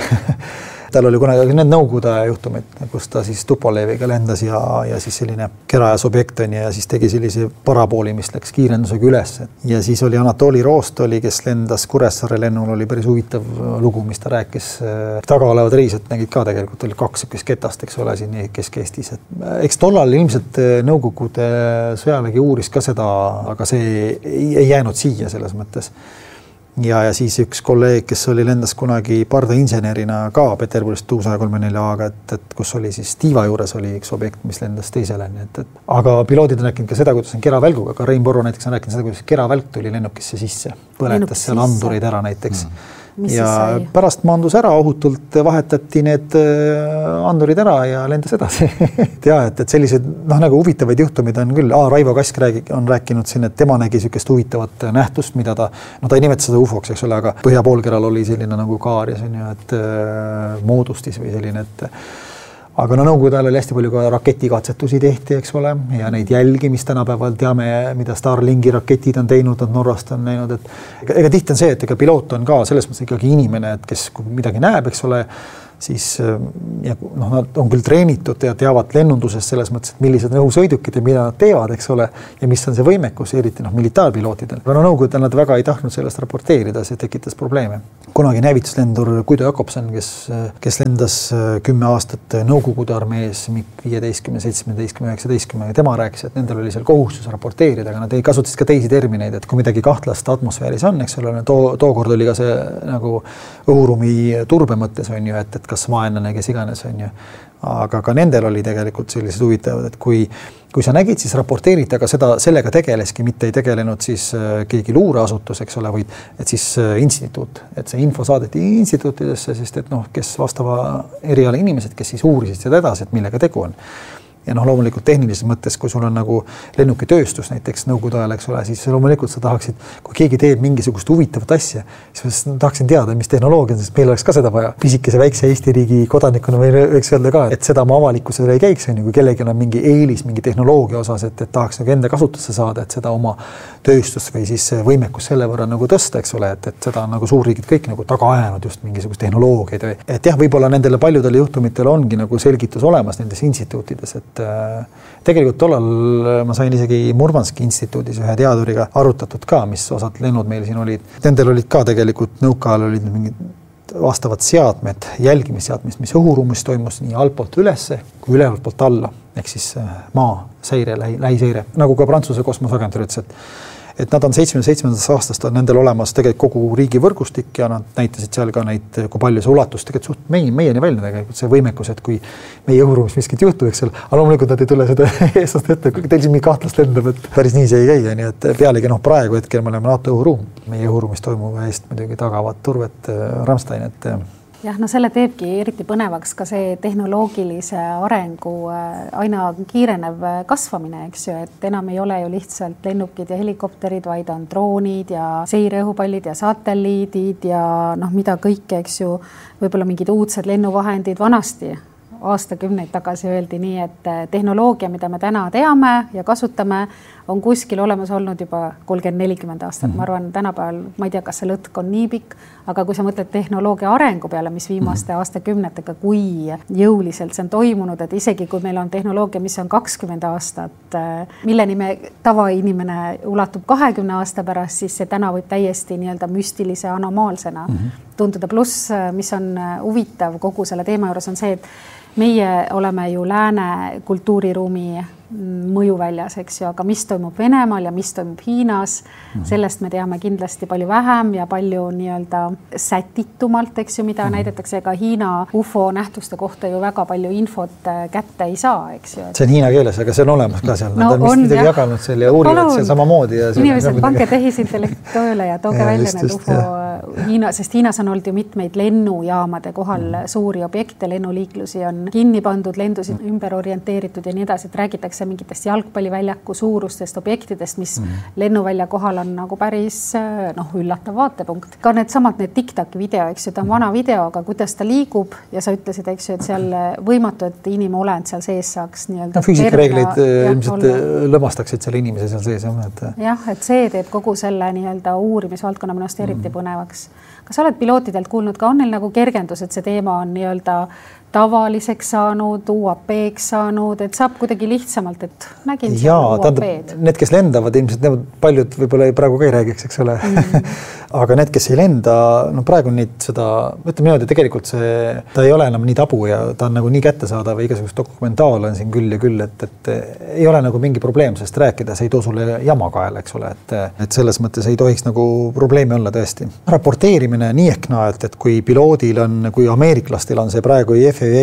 tal oli kunagi need Nõukogude juhtumid, kus ta siis Tupoleviga lendas ja siis selline kerajas objekt on ja siis tegi sellise parabooli, mis läks kiirendusega üles. Ja siis oli Anatoli Roost, kes lendas Kuressaare lennul, oli päris huvitav lugu, mis ta rääkis. Taga olevad reisjad nägid ka tegelikult, oli 2 ketast, eks ole, siin Kesk-Eestis. Eks tollal ilmselt Nõukogude sõjavägi uuris ka seda, aga see ei jäänud siia selles mõttes. Ja siis üks kolleeg, kes oli lendas kunagi pardainsenerina ka Peterburist 234-aga, et kus oli siis tiiva juures oli üks objekt, mis lendas teisele. Aga piloodid on rääkinud ka seda, kuidas on keravälguga, ka Rein Borro näiteks on rääkinud seda, kuidas keravälg tuli lennukisse sisse, põletas seal andureid ära näiteks. Ja pärast maandus ära, ohutult vahetati need andurid ära ja lendas edasi. Ja, et sellised nagu huvitavaid juhtumid on küll. Raivo Kask on rääkinud siin, et tema nägi sükest huvitavat nähtust, mida ta ei nimeta seda ufoks, eks ole, aga põhjapoolkeral oli selline nagu kaar ja selline, et moodustis või selline, et aga Nõukogude ajal oli hästi palju ka raketikatsetusi tehti, eks ole, ja neid jälgi, mis tänapäeval teame, mida Starlinki raketid on teinud, nad Norrast on näinud, et ega tihti on see, et ega piloot on ka selles mõttes ikkagi inimene, et kes midagi näeb, eks ole, siis nad on küll treenitud ja teavad lennunduses selles mõttes, et millised on õhusõidukid ja mida nad teevad, eks ole, ja mis on see võimekus, eriti militaarpilootidel. Aga Nõukogude nad väga ei tahtnud sellest raporteerida, see tekitas probleeme. Kunagi hävituslendur Guido Jakobsen, kes lendas 10 aastat Nõukogude armees MiG-15, 17, 19, tema rääkis, et nendel oli seal kohustus raporteerida, aga nad ei kasutasid ka teisi termineid, et kui midagi kahtlast atmosfääris on, eks ole, tookord oli ka see nagu õhuruumi turbe mõttes on ju, et kas vaenlane, kes iganes on ju. Aga ka nendel oli tegelikult sellised huvitavad, et kui sa nägid, siis raporteeriti, aga sellega tegeleski, mitte ei tegelenud siis keegi luureasutus, eks ole, vaid et siis instituut, et see info saadeti instituutidesse, sest et kes vastava eriala inimesed, kes siis uurisid seda edasi, et millega tegu on. Ja loomulikult tehnilises mõttes, kui sul on nagu lennukitööstus näiteks nõukogude ajal, eks ole, siis loomulikult sa tahaksid, kui keegi teeb mingisugust huvitavat asja, siis ma tahaksin teada, mis tehnoloogia on, sest meil oleks ka seda vaja. Pisikese väikse Eesti riigi kodanikuna võiks öelda ka, et seda ma avalikkusele ei käiks, kui kellelgi on mingi eelis, mingi tehnoloogia osas, et tahaks nagu enda kasutusse saada, et seda oma tööstust või siis võimekus selle võrra nagu tõsta, eks ole, et seda on nagu suurriigid kõik nagu taga ajanud just mingisugust tehnoloogiaid. Et jah, võib-olla nendele paljudele juhtumitele ongi nagu selgitus olemas nendes instituutides, et tegelikult tollal ma sain isegi Murmanski instituudis ühe teaduriga arutatud ka, mis osad lennud meil siin olid. Nendel olid ka tegelikult nõukaajal olid mingid vastavad seadmed, jälgimisseadmed, mis õhuruumis toimus nii altpoolt ülesse kui ülevalt poolt alla, ehk siis maa seire, lähiseire, nagu ka Prantsuse kosmoseagentuur ütles, et nad on 77. aastast on nendel olemas tegelikult kogu riigi võrgustik ja nad näitasid seal ka neid, kui palju see ulatus tegelikult suht meieni välja tegelikult see võimekus, et kui meie õhuruumis miskit juhtub, eks seal, aga loomulikult nad ei tule seda eestast ette, kui teil siin mingi kahtlast lendab, et päris nii see ei käi, nii et pealegi praegu hetkel me oleme NATO õhuruum. Meie õhuruumis toimuva eest muidugi tagavad turvet Ramstein, et jah, selle teebki eriti põnevaks ka see tehnoloogilise arengu aina kiirenev kasvamine, eks ju, et enam ei ole ju lihtsalt lennukid ja helikopterid, vaid on droonid ja seireõhupallid ja satelliidid ja mida kõike, eks ju, võib-olla mingid uudsed lennuvahendid vanasti. Aastakümneid tagasi öeldi nii, et tehnoloogia, mida me täna teame ja kasutame, on kuskil olemas olnud juba 30-40 aastat. Ma arvan, tänapäeval, ma ei tea, kas see lõtk on nii pikk, aga kui sa mõtled tehnoloogia arengu peale, mis viimaste aastakümnetega, kui jõuliselt see on toimunud, et isegi kui meil on tehnoloogia, mis on 20 aastat, milleni me tavainimene ulatub 20 aasta pärast, siis see täna võib täiesti nii-öelda müstilise anomaalsena tunduda. Pluss, mis on huvitav kogu selle teema juures on see, et meie oleme ju lääne kultuuriruumi mõjuväljas, eks ju, aga mis toimub Venemaal ja mis toimub Hiinas, sellest me teame kindlasti palju vähem ja palju nii-öelda sätitumalt, eks ju, mida näidatakse ka Hiina UFO nähtuste kohta ju väga palju infot kätte ei saa, eks ju. See on hiina keeles, aga see on olemas ka seal. Nad on midagi jaganud seal ja uurivad seal samamoodi. Inimesed, pange tehisintellekt tööle ja tooge välja need UFO Hiina, sest Hiinas on olnud ju mitmeid lennujaamade kohal suuri objekte, lennuliiklusi on kinni pandud, lendusid ümber orienteeritud ja nii edasi, et räägitakse mingitest jalgpalliväljaku suurustest objektidest, mis lennuvälja kohal on nagu päris üllatav vaatepunkt. Ka need TikToki video, eks ju, ta on vana video, aga kuidas ta liigub ja sa ütlesid, eks ju, et seal võimatu, et inimolend seal sees saaks nii-öelda füüsikareeglid ilmselt lõmastaksid selle inimese seal sees. Jah, et see teeb kogu selle nii-öelda uurimisvaldkonna minust eriti põnevaks. Kas sa oled pilootidelt kuulnud, ka on neil nagu kergendus, et see teema on nii-öelda tavaliseks saanud, UAP-ks saanud, et saab kuidagi lihtsamalt, et nägin UAP-d. Need, kes lendavad, ilmselt need paljud võib-olla praegu ka ei räägiks, eks ole. Aga need, kes ei lenda, praegu neid seda, ütleme niimoodi, tegelikult ta ei ole enam nii tabu ja ta on nagu nii kättesaadav ja igasugust dokumentaal on siin küll ja küll, et ei ole nagu mingi probleem sellest rääkida, see ei too sulle jama kaela, eks ole, et selles mõttes ei tohiks nagu probleemi olla tõesti. Raporteerimine nii ehk naelt, et kui piloodil on, kui ameeriklastel on see praegu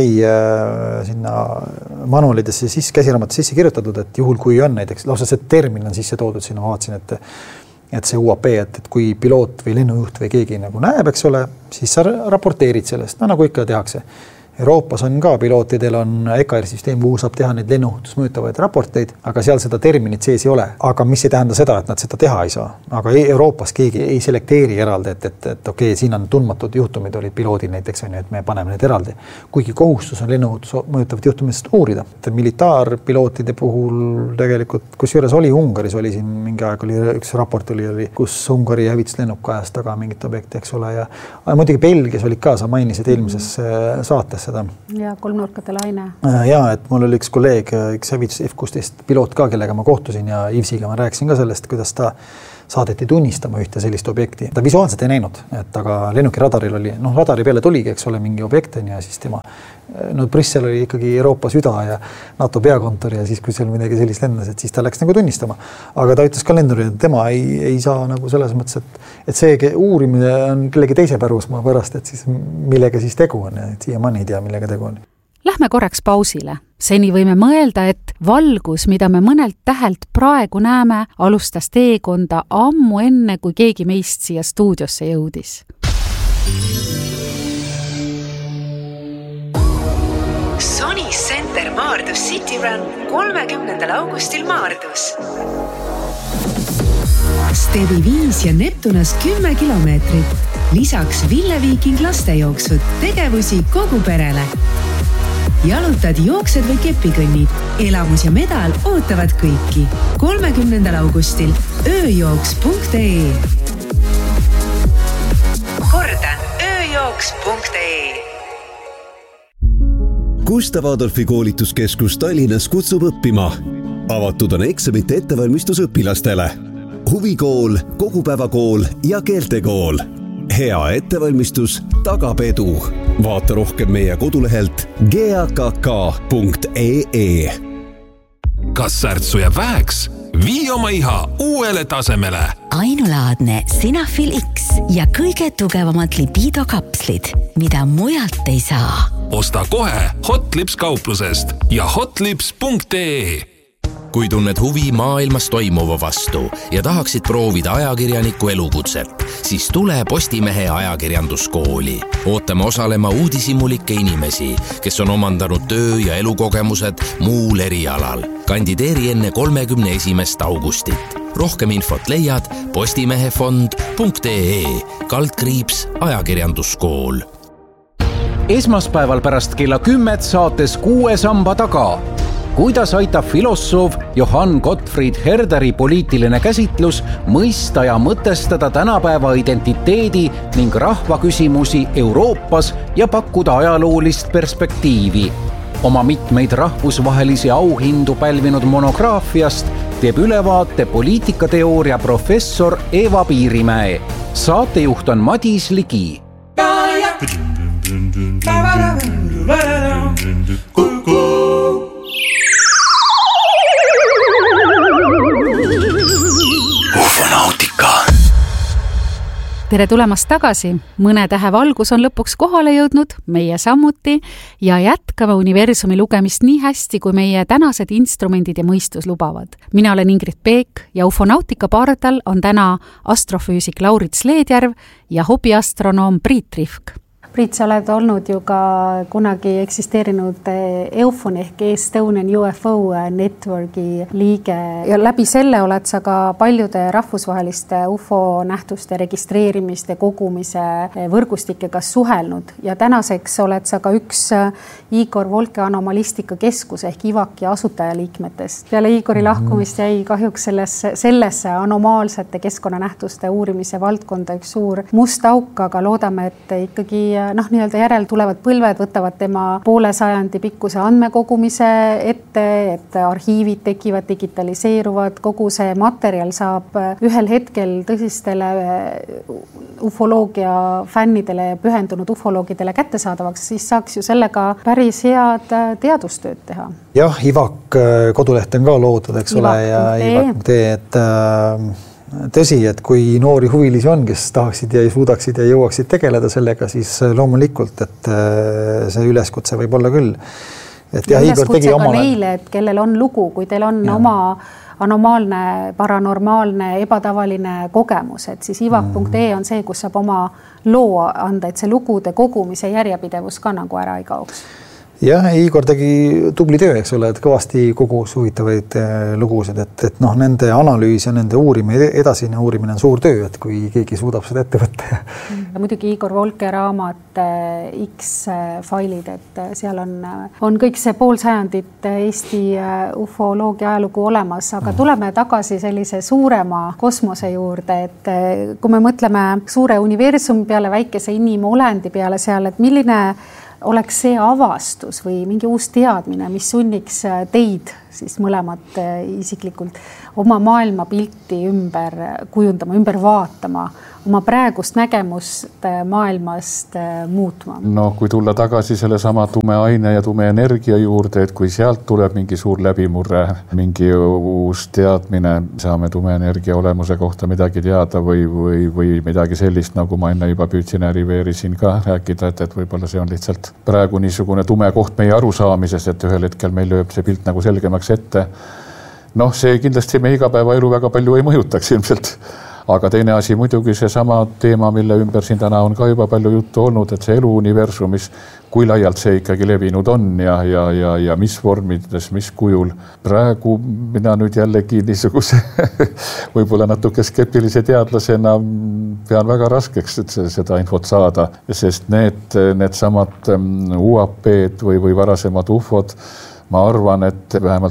FAA sinna manualidesse käsiraamatus sisse kirjutatud, et juhul kui on näiteks, lausa see termin on sisse toodud sinna, ma vaatasin, et see UAP, et kui piloot või lennujuht või keegi nagu näeb, eks ole, siis sa raporteerid sellest, nagu ikka tehakse. Euroopas on ka pilootidel on EKR-süsteem, kuhu saab teha neid lennuohutusmõõtavaid raporteid, aga seal seda terminit sees ei ole. Aga mis ei tähenda seda, et nad seda teha ei saa. Aga Euroopas keegi ei selekteeri eraldi, et okei, siin on tundmatud juhtumid olid piloodil näiteks, et me paneme need eraldi. Kuigi kohustus on lennuohutusmõõtavat juhtumist uurida. Militaarpilootide puhul tegelikult, kus juures oli Ungaris, oli siin mingi aeg, oli üks raport oli, kus Ungari hävitas lennuk ajas taga mingit objekti, eks ole. Ja muidugi Belgias olid ka, sa mainisid eelmises saates seda. Ja kolmnurkade laine. Ja, et mul oli üks kolleeg, üks hävitus F-16 piloot ka, kellega ma kohtusin ja Ivsiga ma rääkisin ka sellest, kuidas ta saadeti tunnistama ühte sellist objekti. Ta visuaalselt ei näinud, aga lennuki radaril oli, radari peale tuligi, eks ole, mingi objekten ja siis tema, Brüssel oli ikkagi Euroopa süda ja NATO peakontor ja siis, kui seal midagi sellist lendas, et siis ta läks nagu tunnistama. Aga ta ütles ka lendurile, et tema ei saa nagu selles mõttes, et see uurimine on kellegi teise pärusmaa pärast, et siis millega siis tegu on ja siia ma ei tea, millega tegu on. Lähme korraks pausile. Seni võime mõelda, et valgus, mida me mõnelt tähelt praegu näeme, alustas teekonda ammu enne, kui keegi meist siia stuudiosse jõudis. Sony Center Maardus City Run 30. augustil Maardus. Stevi 5 ja Neptunas 10 kilomeetrit. Lisaks Ville Viiking lastejooksud, tegevusi kogu perele. Jalutad, jooksed või kepikõnnid. Elamus ja medal ootavad kõiki. 30. augustil ööjooks.ee. Kordan, ööjooks.ee. Gustav Adolfi koolituskeskus Tallinnas kutsub õppima. Avatud on eksamite ettevalmistus õpilastele. Huvikool, kogupäevakool ja keeltekool. Hea ettevalmistus tagab edu. Vaata rohkem meie kodulehelt gakk.ee. Kas särtsu jääb väheks? Vii oma iha uuele tasemele. Ainulaadne Sinafil X ja kõige tugevamad lipidokapslid, mida mujalt ei saa. Osta kohe Hotlips kauplusest ja hotlips.ee. Kui tunned huvi maailmas toimuva vastu ja tahaksid proovida ajakirjaniku elukutset, siis tule Postimehe ajakirjanduskooli. Ootame osalema uudishimulikke inimesi, kes on omandanud töö- ja elukogemused muul erialal. Kandideeri enne 31. augustit. Rohkem infot leiad postimehefond.ee /ajakirjanduskool. Esmaspäeval pärast kella 10 saates 6 samba taga. Kuidas aitab filosoof Johann Gottfried Herderi poliitiline käsitlus mõista ja mõtestada tänapäeva identiteedi ning rahvaküsimusi Euroopas ja pakkuda ajaloolist perspektiivi. Oma mitmeid rahvusvahelisi auhindu pälvinud monograafiast teeb ülevaate poliitikateooria professor Eva Piirimäe. Saatejuht on Madis Ligi. Ufonautika. Tere tulemast tagasi. Mõne tähe valgus on lõpuks kohale jõudnud, meie sammuti, ja jätkame universumi lugemist nii hästi, kui meie tänased instrumendid ja mõistus lubavad. Mina olen Ingrid Peek ja Ufonautika pardal on täna astrofüüsik Laurits Leedjärv ja hobiastronoom Priit Rihk. Priit, sa oled olnud ju ka kunagi eksisteerinud EUFON ehk Estonian UFO Networki liige ja läbi selle oled sa ka paljude rahvusvaheliste UFO nähtuste registreerimiste kogumise võrgustikega suhelnud ja tänaseks oled sa ka üks Igor Volke anomalistika keskus ehk IVAK-i asutajaliikmetest. Peale Igori lahkumist jäi kahjuks sellesse anomaalsete keskkonnanähtuste uurimise valdkonda üks suur must auk, aga loodame, et ikkagi nii-öelda järel tulevad põlved, võtavad tema poole sajandi pikkuse andmekogumise ette, et arhiivid tekivad, digitaliseeruvad, kogu see materjal saab ühel hetkel tõsistele ufoloogia fännidele ja pühendunud ufoloogidele kättesaadavaks, siis saaks ju sellega päris head teadustööd teha. Jah, IVAK koduleht on ka loodud, eks ole, ja IVAK.ee, et tõsi, et kui noori huvilisi on, kes tahaksid ja suudaksid ja jõuaksid tegeleda sellega, siis loomulikult, et see üleskutse võib olla küll. Et ja üleskutse ka neile, et kellel on lugu, kui teil on oma anomaalne, paranormaalne, ebatavaline kogemus, et siis IVAK.ee on see, kus saab oma loo anda, et see lugude kogumise järjepidevus ka nagu ära ei kaoks. Jah, Igor tegi tubli töö, eks ole, et kõvasti kogus huvitavaid lugusid, et nende analüüs ja nende edasine uurimine on suur töö, et kui keegi suudab seda ette võtta. Ja muidugi Igor Volke raamat X-failid, et seal on kõik see pool sajandit Eesti ufoloogia ajalugu olemas, aga tuleme tagasi sellise suurema kosmose juurde, et kui me mõtleme suure universumi peale, väikese inimolendi peale seal, et milline oleks see avastus või mingi uus teadmine, mis sunniks teid siis mõlemat isiklikult oma maailmapilti ümber kujundama, ümber vaatama, oma praegust nägemust maailmast muutma. No kui tulla tagasi selle sama tume aine ja tume energia juurde, et kui sealt tuleb mingi suur läbimurre, mingi uus teadmine, saame tume energia olemuse kohta midagi teada või midagi sellist, nagu ma enne juba püüdsin äriveerisin ka rääkida, et võib-olla see on lihtsalt praegu niisugune tume koht meie arusaamises, et ühel hetkel meil lööb see pilt nagu selgemaks ette. See kindlasti meie igapäevaelu väga palju ei mõjutaks ilmselt, aga teine asi muidugi see sama teema, mille ümber siin täna on ka juba palju juttu olnud, et see elu universumis, kui laialt see ikkagi levinud on ja mis vormides, mis kujul. Praegu mina nüüd jällegi niisuguse võib-olla natuke skeptilise teadlasena pean väga raskeks seda infot saada, sest need samad UAP-d või varasemad UFO-d, ma arvan, et vähemalt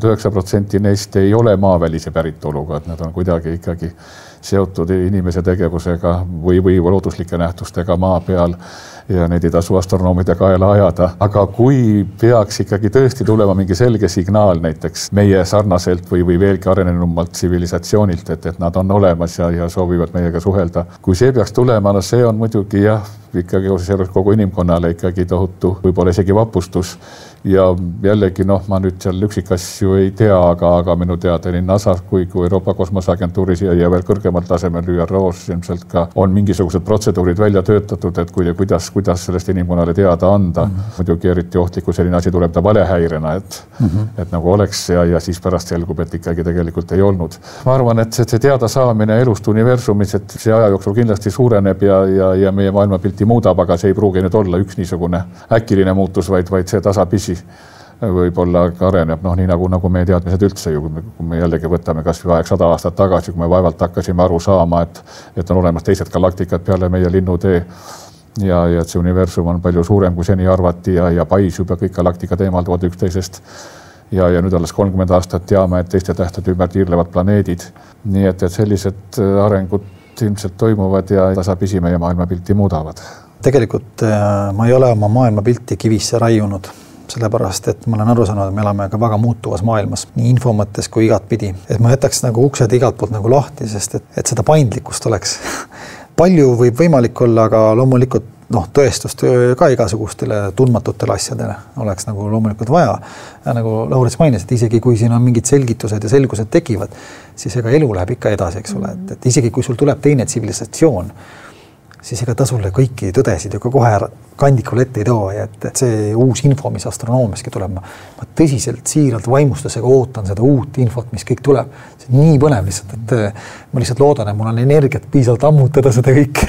99% neist ei ole maavälise päritoluga, et nad on kuidagi ikkagi seotud inimese tegevusega või looduslike nähtustega maa peal ja neid ei tasu astronoomide kaela ajada. Aga kui peaks ikkagi tõesti tulema mingi selge signaal näiteks meie sarnaselt või veelgi arenenumalt tsivilisatsioonilt, et nad on olemas ja soovivad meiega suhelda. Kui see peaks tulema, no see on muidugi ikkagi kogu inimkonnale ikkagi tohutu, võib-olla isegi vapustus. Ja jällegi, ma nüüd seal üksikasju ei tea, aga minu teada nii NASA kui Euroopa Kosmoseagentuuris ja veel kõrgemal tasemel ÜRO-s ilmselt ka on mingisugused protseduurid välja töötatud, et kuidas sellest inimkonnale teada anda. Muidugi eriti ohtliku selline asi tuleb ta valehäirena, et nagu oleks ja siis pärast selgub, et ikkagi tegelikult ei olnud. Ma arvan, et see teada saamine elust universumis, et see aja jooksul kindlasti suureneb ja meie maailmapilti muudab, aga see ei pruugi nüüd olla üks niisugune äkiline muutus, vaid see tasapisi võib-olla areneb, nii nagu meie teadmised üldse ju, kui me jällegi võtame kas või 100 aastat tagasi, kui me vaevalt hakkasime aru saama, et on olemas teised galaktikad peale meie linnutee ja et see universum on palju suurem, kui seni arvati ja paisub ja kõik galaktikad eemalduvad üksteisest. Ja nüüd alles 30 aastat teame, et teiste tähtede ümber tiirlevad planeedid. Nii et sellised arengud ilmselt toimuvad ja tasapisi meie maailmapilti muudavad. Tegelikult ma ei ole oma maailmapilti kivisse raiunud, sellepärast, et ma olen aru saanud, et me elame ka väga muutuvas maailmas, nii info mõttes kui igat pidi. Et ma jätaks nagu uksed igalt poolt nagu lahti, sest et seda paindlikkust oleks. Palju võib võimalik olla, aga loomulikult tõestust ka igasugustele tundmatutele asjadele oleks nagu loomulikult vaja. Ja nagu Laurits mainis, et isegi kui siin on mingid selgitused ja selgused tekivad, siis ega elu läheb ikka edasi, eks ole. Et isegi kui sul tuleb teine tsivilisatsioon, siis ega ta sulle kõiki tõdesid ju ka kohe kandikul ette ei too, et see uus info, mis astronoomiaski tuleb, ma tõsiselt siiralt vaimustusega ootan seda uut infot, mis kõik tuleb. See on nii põnev lihtsalt, et ma lihtsalt loodan, et mul on energiat piisavalt ammutada seda kõik.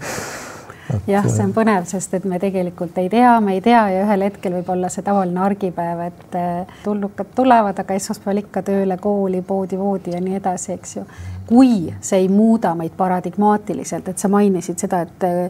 Jah, see on põnev, sest et me tegelikult ei tea ja ühel hetkel võib olla see tavaline argipäev, et tulnukad tulevad, aga esmaspäeval ikka tööle, kooli, voodi ja nii edasi, eks ju. Kui see ei muuda meid paradigmaatiliselt, et sa mainisid seda,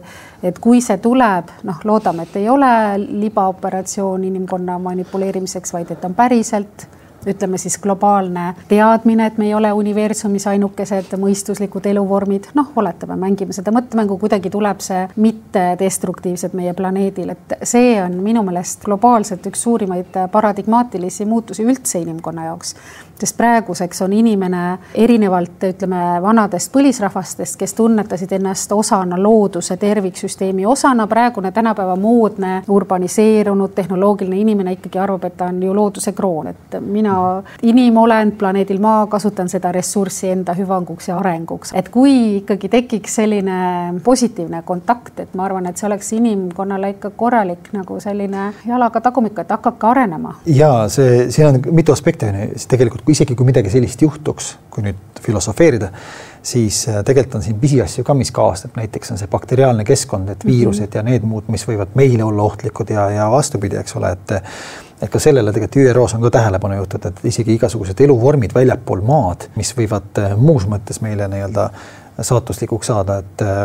et kui see tuleb, loodame, et ei ole libaoperatsioon inimkonna manipuleerimiseks, vaid et on päriselt, ütleme siis globaalne teadmine, et me ei ole universumis ainukesed mõistuslikud eluvormid, oletame, mängime seda mõttemängu, kuidagi tuleb see mitte destruktiivsed meie planeedil, et see on minu meelest globaalselt üks suurimaid paradigmaatilisi muutusi üldse inimkonna jaoks, sest praeguseks on inimene erinevalt, ütleme, vanadest põlisrahvastest, kes tunnetasid ennast osana looduse terviksüsteemi osana, praegune tänapäeva moodne, urbaniseerunud, tehnoloogiline inimene ikkagi arvab, et ta on ju looduse kroon, et mina inimolend planeedil Maa, kasutan seda ressurssi enda hüvanguks ja arenguks. Et kui ikkagi tekiks selline positiivne kontakt, et ma arvan, et see oleks inimkonnale ikka korralik nagu selline jalaga tagumik, et hakkabki arenema. Ja see on mitu aspekti, tegelikult isegi kui midagi sellist juhtuks, kui nüüd filosofeerida, siis tegelikult on siin pisiasju ka, mis kaastab, näiteks on see bakteriaalne keskkond, et viirused ja need muud, mis võivad meile olla ohtlikud ja vastupidi, eks ole, et ka sellele tegelikult ÜROs on ka tähelepanu juhtud, et isegi igasugused eluvormid väljapool maad, mis võivad muus mõttes meile saatuslikuks saada,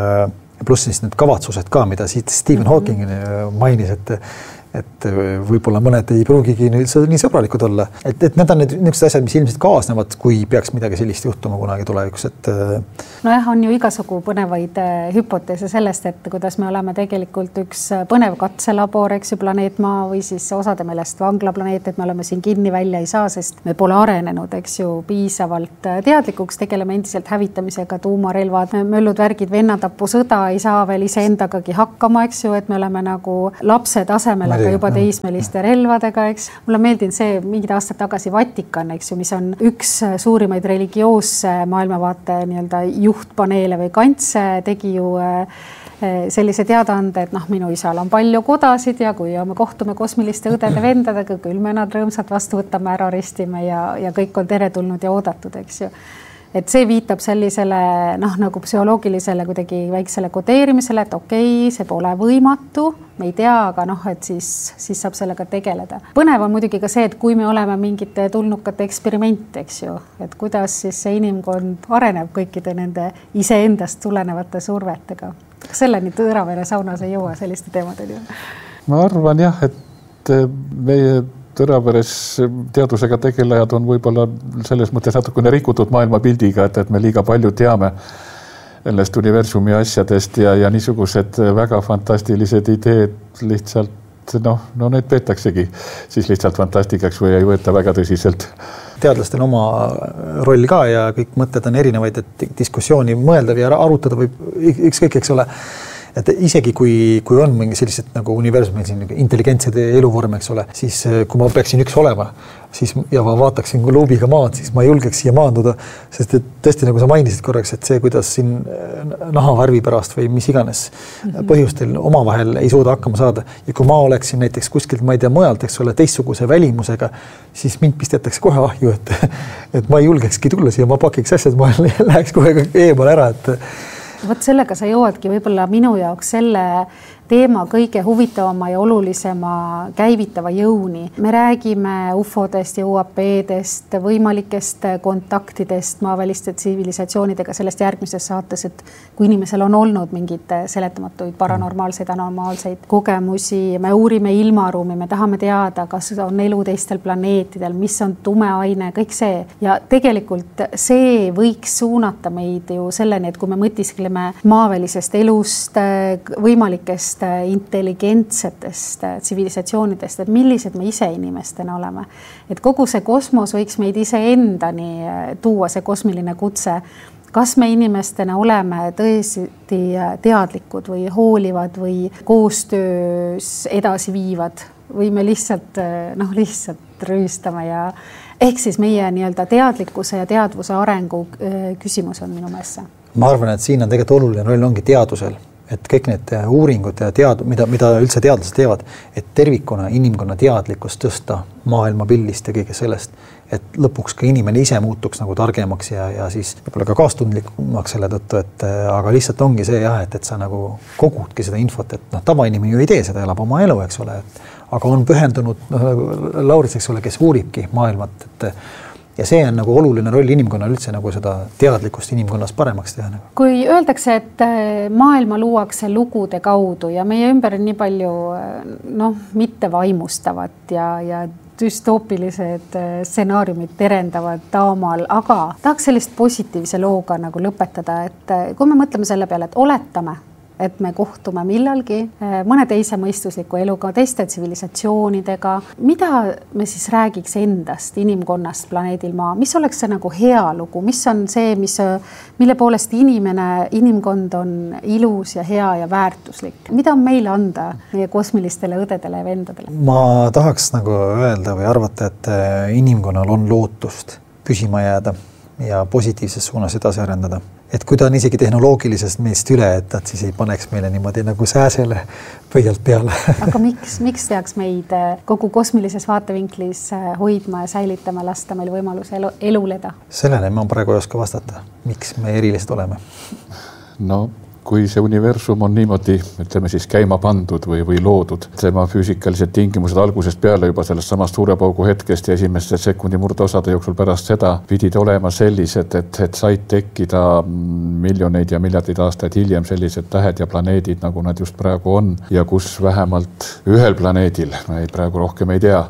et pluss siis need kavatsused ka, mida siit Stephen Hawking mainis, et võib-olla mõned ei pruugigi nii sõbralikud olla. Et need on need asjad, mis ilmselt kaasnevad, kui peaks midagi sellist juhtuma kunagi tulevikus. Nojah, on ju igasugu põnevaid hüpoteese sellest, et kuidas me oleme tegelikult üks põnev katselabor, eks ju, planeet Maa või siis osade meelest vanglaplaneet, et me oleme siin kinni välja ei saa, sest me pole arenenud, eks ju, piisavalt teadlikuks, tegeleme endiselt hävitamisega, tuumarelvad, möllud, värgid, vennatapu, sõda ei saa veel iseendagagi hakkama, eks ju, et me oleme nagu lapse tasemele juba teismeliste relvadega, eks. Mulle meeldinud see mingid aastad tagasi Vatikan, eks ju, mis on üks suurimaid religioosse maailmavaate nii-öelda juhtpaneele või kantse, tegi ju sellise teadaande, et minu isal on palju kodasid ja kui me kohtume kosmiliste õdede vendadega, küll me nad rõõmsalt vastu võtame, ära ristime ja kõik on teretulnud ja oodatud, eks ju. et see viitab sellisele nagu psühholoogilisele kuidagi väiksele kodeerimisele, et okei, see pole võimatu, me ei tea, aga et siis saab sellega tegeleda. Põnev on muidugi ka see, et kui me oleme mingite tulnukate eksperiment, eks ju, et kuidas siis see inimkond areneb kõikide nende iseendast tulenevate survetega. Kas selleni Tõravere saunas ei jõua selliste teemadeni? Ma arvan jah, et meie Tõraveres teadusega tegelejad on võib-olla selles mõttes natukene rikutud maailmapildiga, et me liiga palju teame sellest universumi asjadest ja niisugused väga fantastilised ideed lihtsalt, need peetaksegi siis lihtsalt fantastikaks või ei võeta väga tõsiselt. Teadlastel oma roll ka ja kõik mõtted on erinevaid, et diskussiooni mõelda ja arutada võib ükskõik, eks ole. Et isegi kui on mingi sellised nagu universum, siin intelligentsed eluvorm, eks ole, siis kui ma peaksin üks olema, siis ja ma vaataksin luubiga maad, siis ma ei julgeks siia maanduda, sest et tõesti, nagu sa mainisid korraks, et see, kuidas siin nahavarvi pärast või mis iganes põhjustel omavahel ei suuda hakkama saada. Ja kui ma oleksin näiteks kuskilt, ma ei tea, mujalt, eks ole, teistsuguse välimusega, siis mind pistetakse kohe ahju, et ma ei julgekski tulla siia, ma pakiks asjad, ma läheks kohe eemal ära, et Vot sellega sa jõuadki võib-olla minu jaoks selle teema kõige huvitavama ja olulisema käivitava jõuni. Me räägime UFO-dest ja UAP-dest, võimalikest kontaktidest maaväliste tsivilisatsioonidega sellest järgmises saates, et kui inimesel on olnud mingid seletamatuid paranormaalseid, anomaalseid kogemusi, me uurime ilmaruumi, me tahame teada, kas on elu teistel planeetidel, mis on tume aine, kõik see. Ja tegelikult see võiks suunata meid ju selleni, et kui me mõtiskleme maavälisest elust, võimalikest intelligentsetest tsivilisatsioonidest, et millised me ise inimestena oleme. Et kogu see kosmos võiks meid ise endani tuua, see kosmiline kutse. Kas me inimestena oleme tõesti teadlikud või hoolivad või koostöös edasi viivad või me lihtsalt rüüstame ja ehk siis meie nii-öelda teadlikkuse ja teadvuse arengu küsimus on minu meelest. Ma arvan, et siin on tegelikult oluline roll ongi teadusel. Et kõik need uuringud ja mida üldse teadlased teevad, et tervikuna inimkonna teadlikkust tõsta maailma pildist ja kõige sellest, et lõpuks ka inimene ise muutuks nagu targemaks ja siis võib-olla ka kaastundlikumaks selle tõttu, et aga lihtsalt ongi see jah, et sa nagu kogudki seda infot, et tavainimene ju ei tee seda, elab oma elu, eks ole, aga on pühendunud Lauris, eks ole, kes uuribki maailmat, ja see on nagu oluline roll inimkonnal üldse nagu seda teadlikkust inimkonnas paremaks teha. Kui öeldakse, et maailma luuakse lugude kaudu ja meie ümber on nii palju mitte vaimustavat ja düstoopilised stsenaariumid terendavad taamal, aga tahaks sellist positiivse looga nagu lõpetada, et kui me mõtleme selle peale, et oletame, et me kohtume millalgi mõne teise mõistusliku eluga, teiste tsivilisatsioonidega. Mida me siis räägiks endast, inimkonnast planeedil Maa? Mis oleks see nagu hea lugu? Mis on see, mille poolest inimkond on ilus ja hea ja väärtuslik? Mida on meile anda meie kosmilistele õdedele ja vendadele? Ma tahaks nagu öelda või arvata, et inimkonnal on lootust püsima jääda ja positiivses suunas edasi arendada. Et kui ta on isegi tehnoloogilisest meist üle, et nad siis ei paneks meile niimoodi nagu sääsele pöialt peale. Aga miks teaks meid kogu kosmilises vaatevinklis hoidma ja säilitama, lasta meil võimaluse eluleda? Sellele ma praegu ei oska vastata. Miks me erilised oleme? No, kui see universum on niimoodi, ütleme siis käima pandud või loodud, tema füüsikalised tingimused algusest peale juba sellest samast suurepaugu hetkest ja esimeste sekundi murdeosade jooksul pärast seda pidid olema sellised, et said tekkida miljoneid ja miljardid aastaid hiljem sellised tähed ja planeedid, nagu nad just praegu on ja kus vähemalt ühel planeedil, me praegu rohkem ei tea,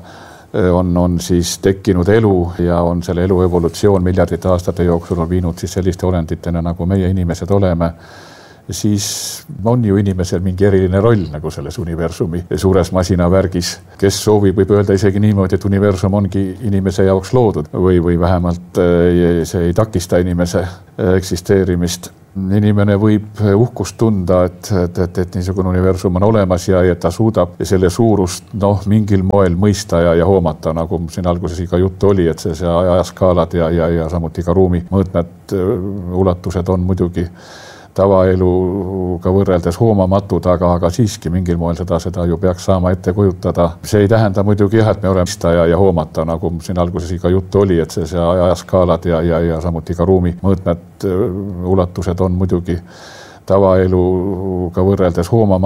on siis tekkinud elu ja on selle elu evolutsioon miljardite aastate jooksul on viinud siis selliste olenditena, nagu meie inimesed oleme, siis on ju inimesel mingi eriline roll nagu selles universumi suures masinavärgis, kes soovib, võib öelda isegi niimoodi, et universum ongi inimese jaoks loodud või vähemalt see ei takista inimese eksisteerimist. Inimene võib uhkust tunda, et niisugune universum on olemas ja ta suudab selle suurust mingil moel mõista ja hoomata, nagu siin alguses iga juttu oli, et see ajaskaalad ja samuti ka ruumi mõõtmed ulatused on muidugi tavaeluga võrreldes hoomamatud, aga siiski mingil moel seda ju peaks saama ette kujutada. See ei tähenda muidugi jah, et me oleme ja hoomata, nagu siin alguses iga juttu oli, et see ajaskaalad ja samuti ka ruumi mõõtmed ulatused on muidugi tavaeluga võrreldes hoomamatud.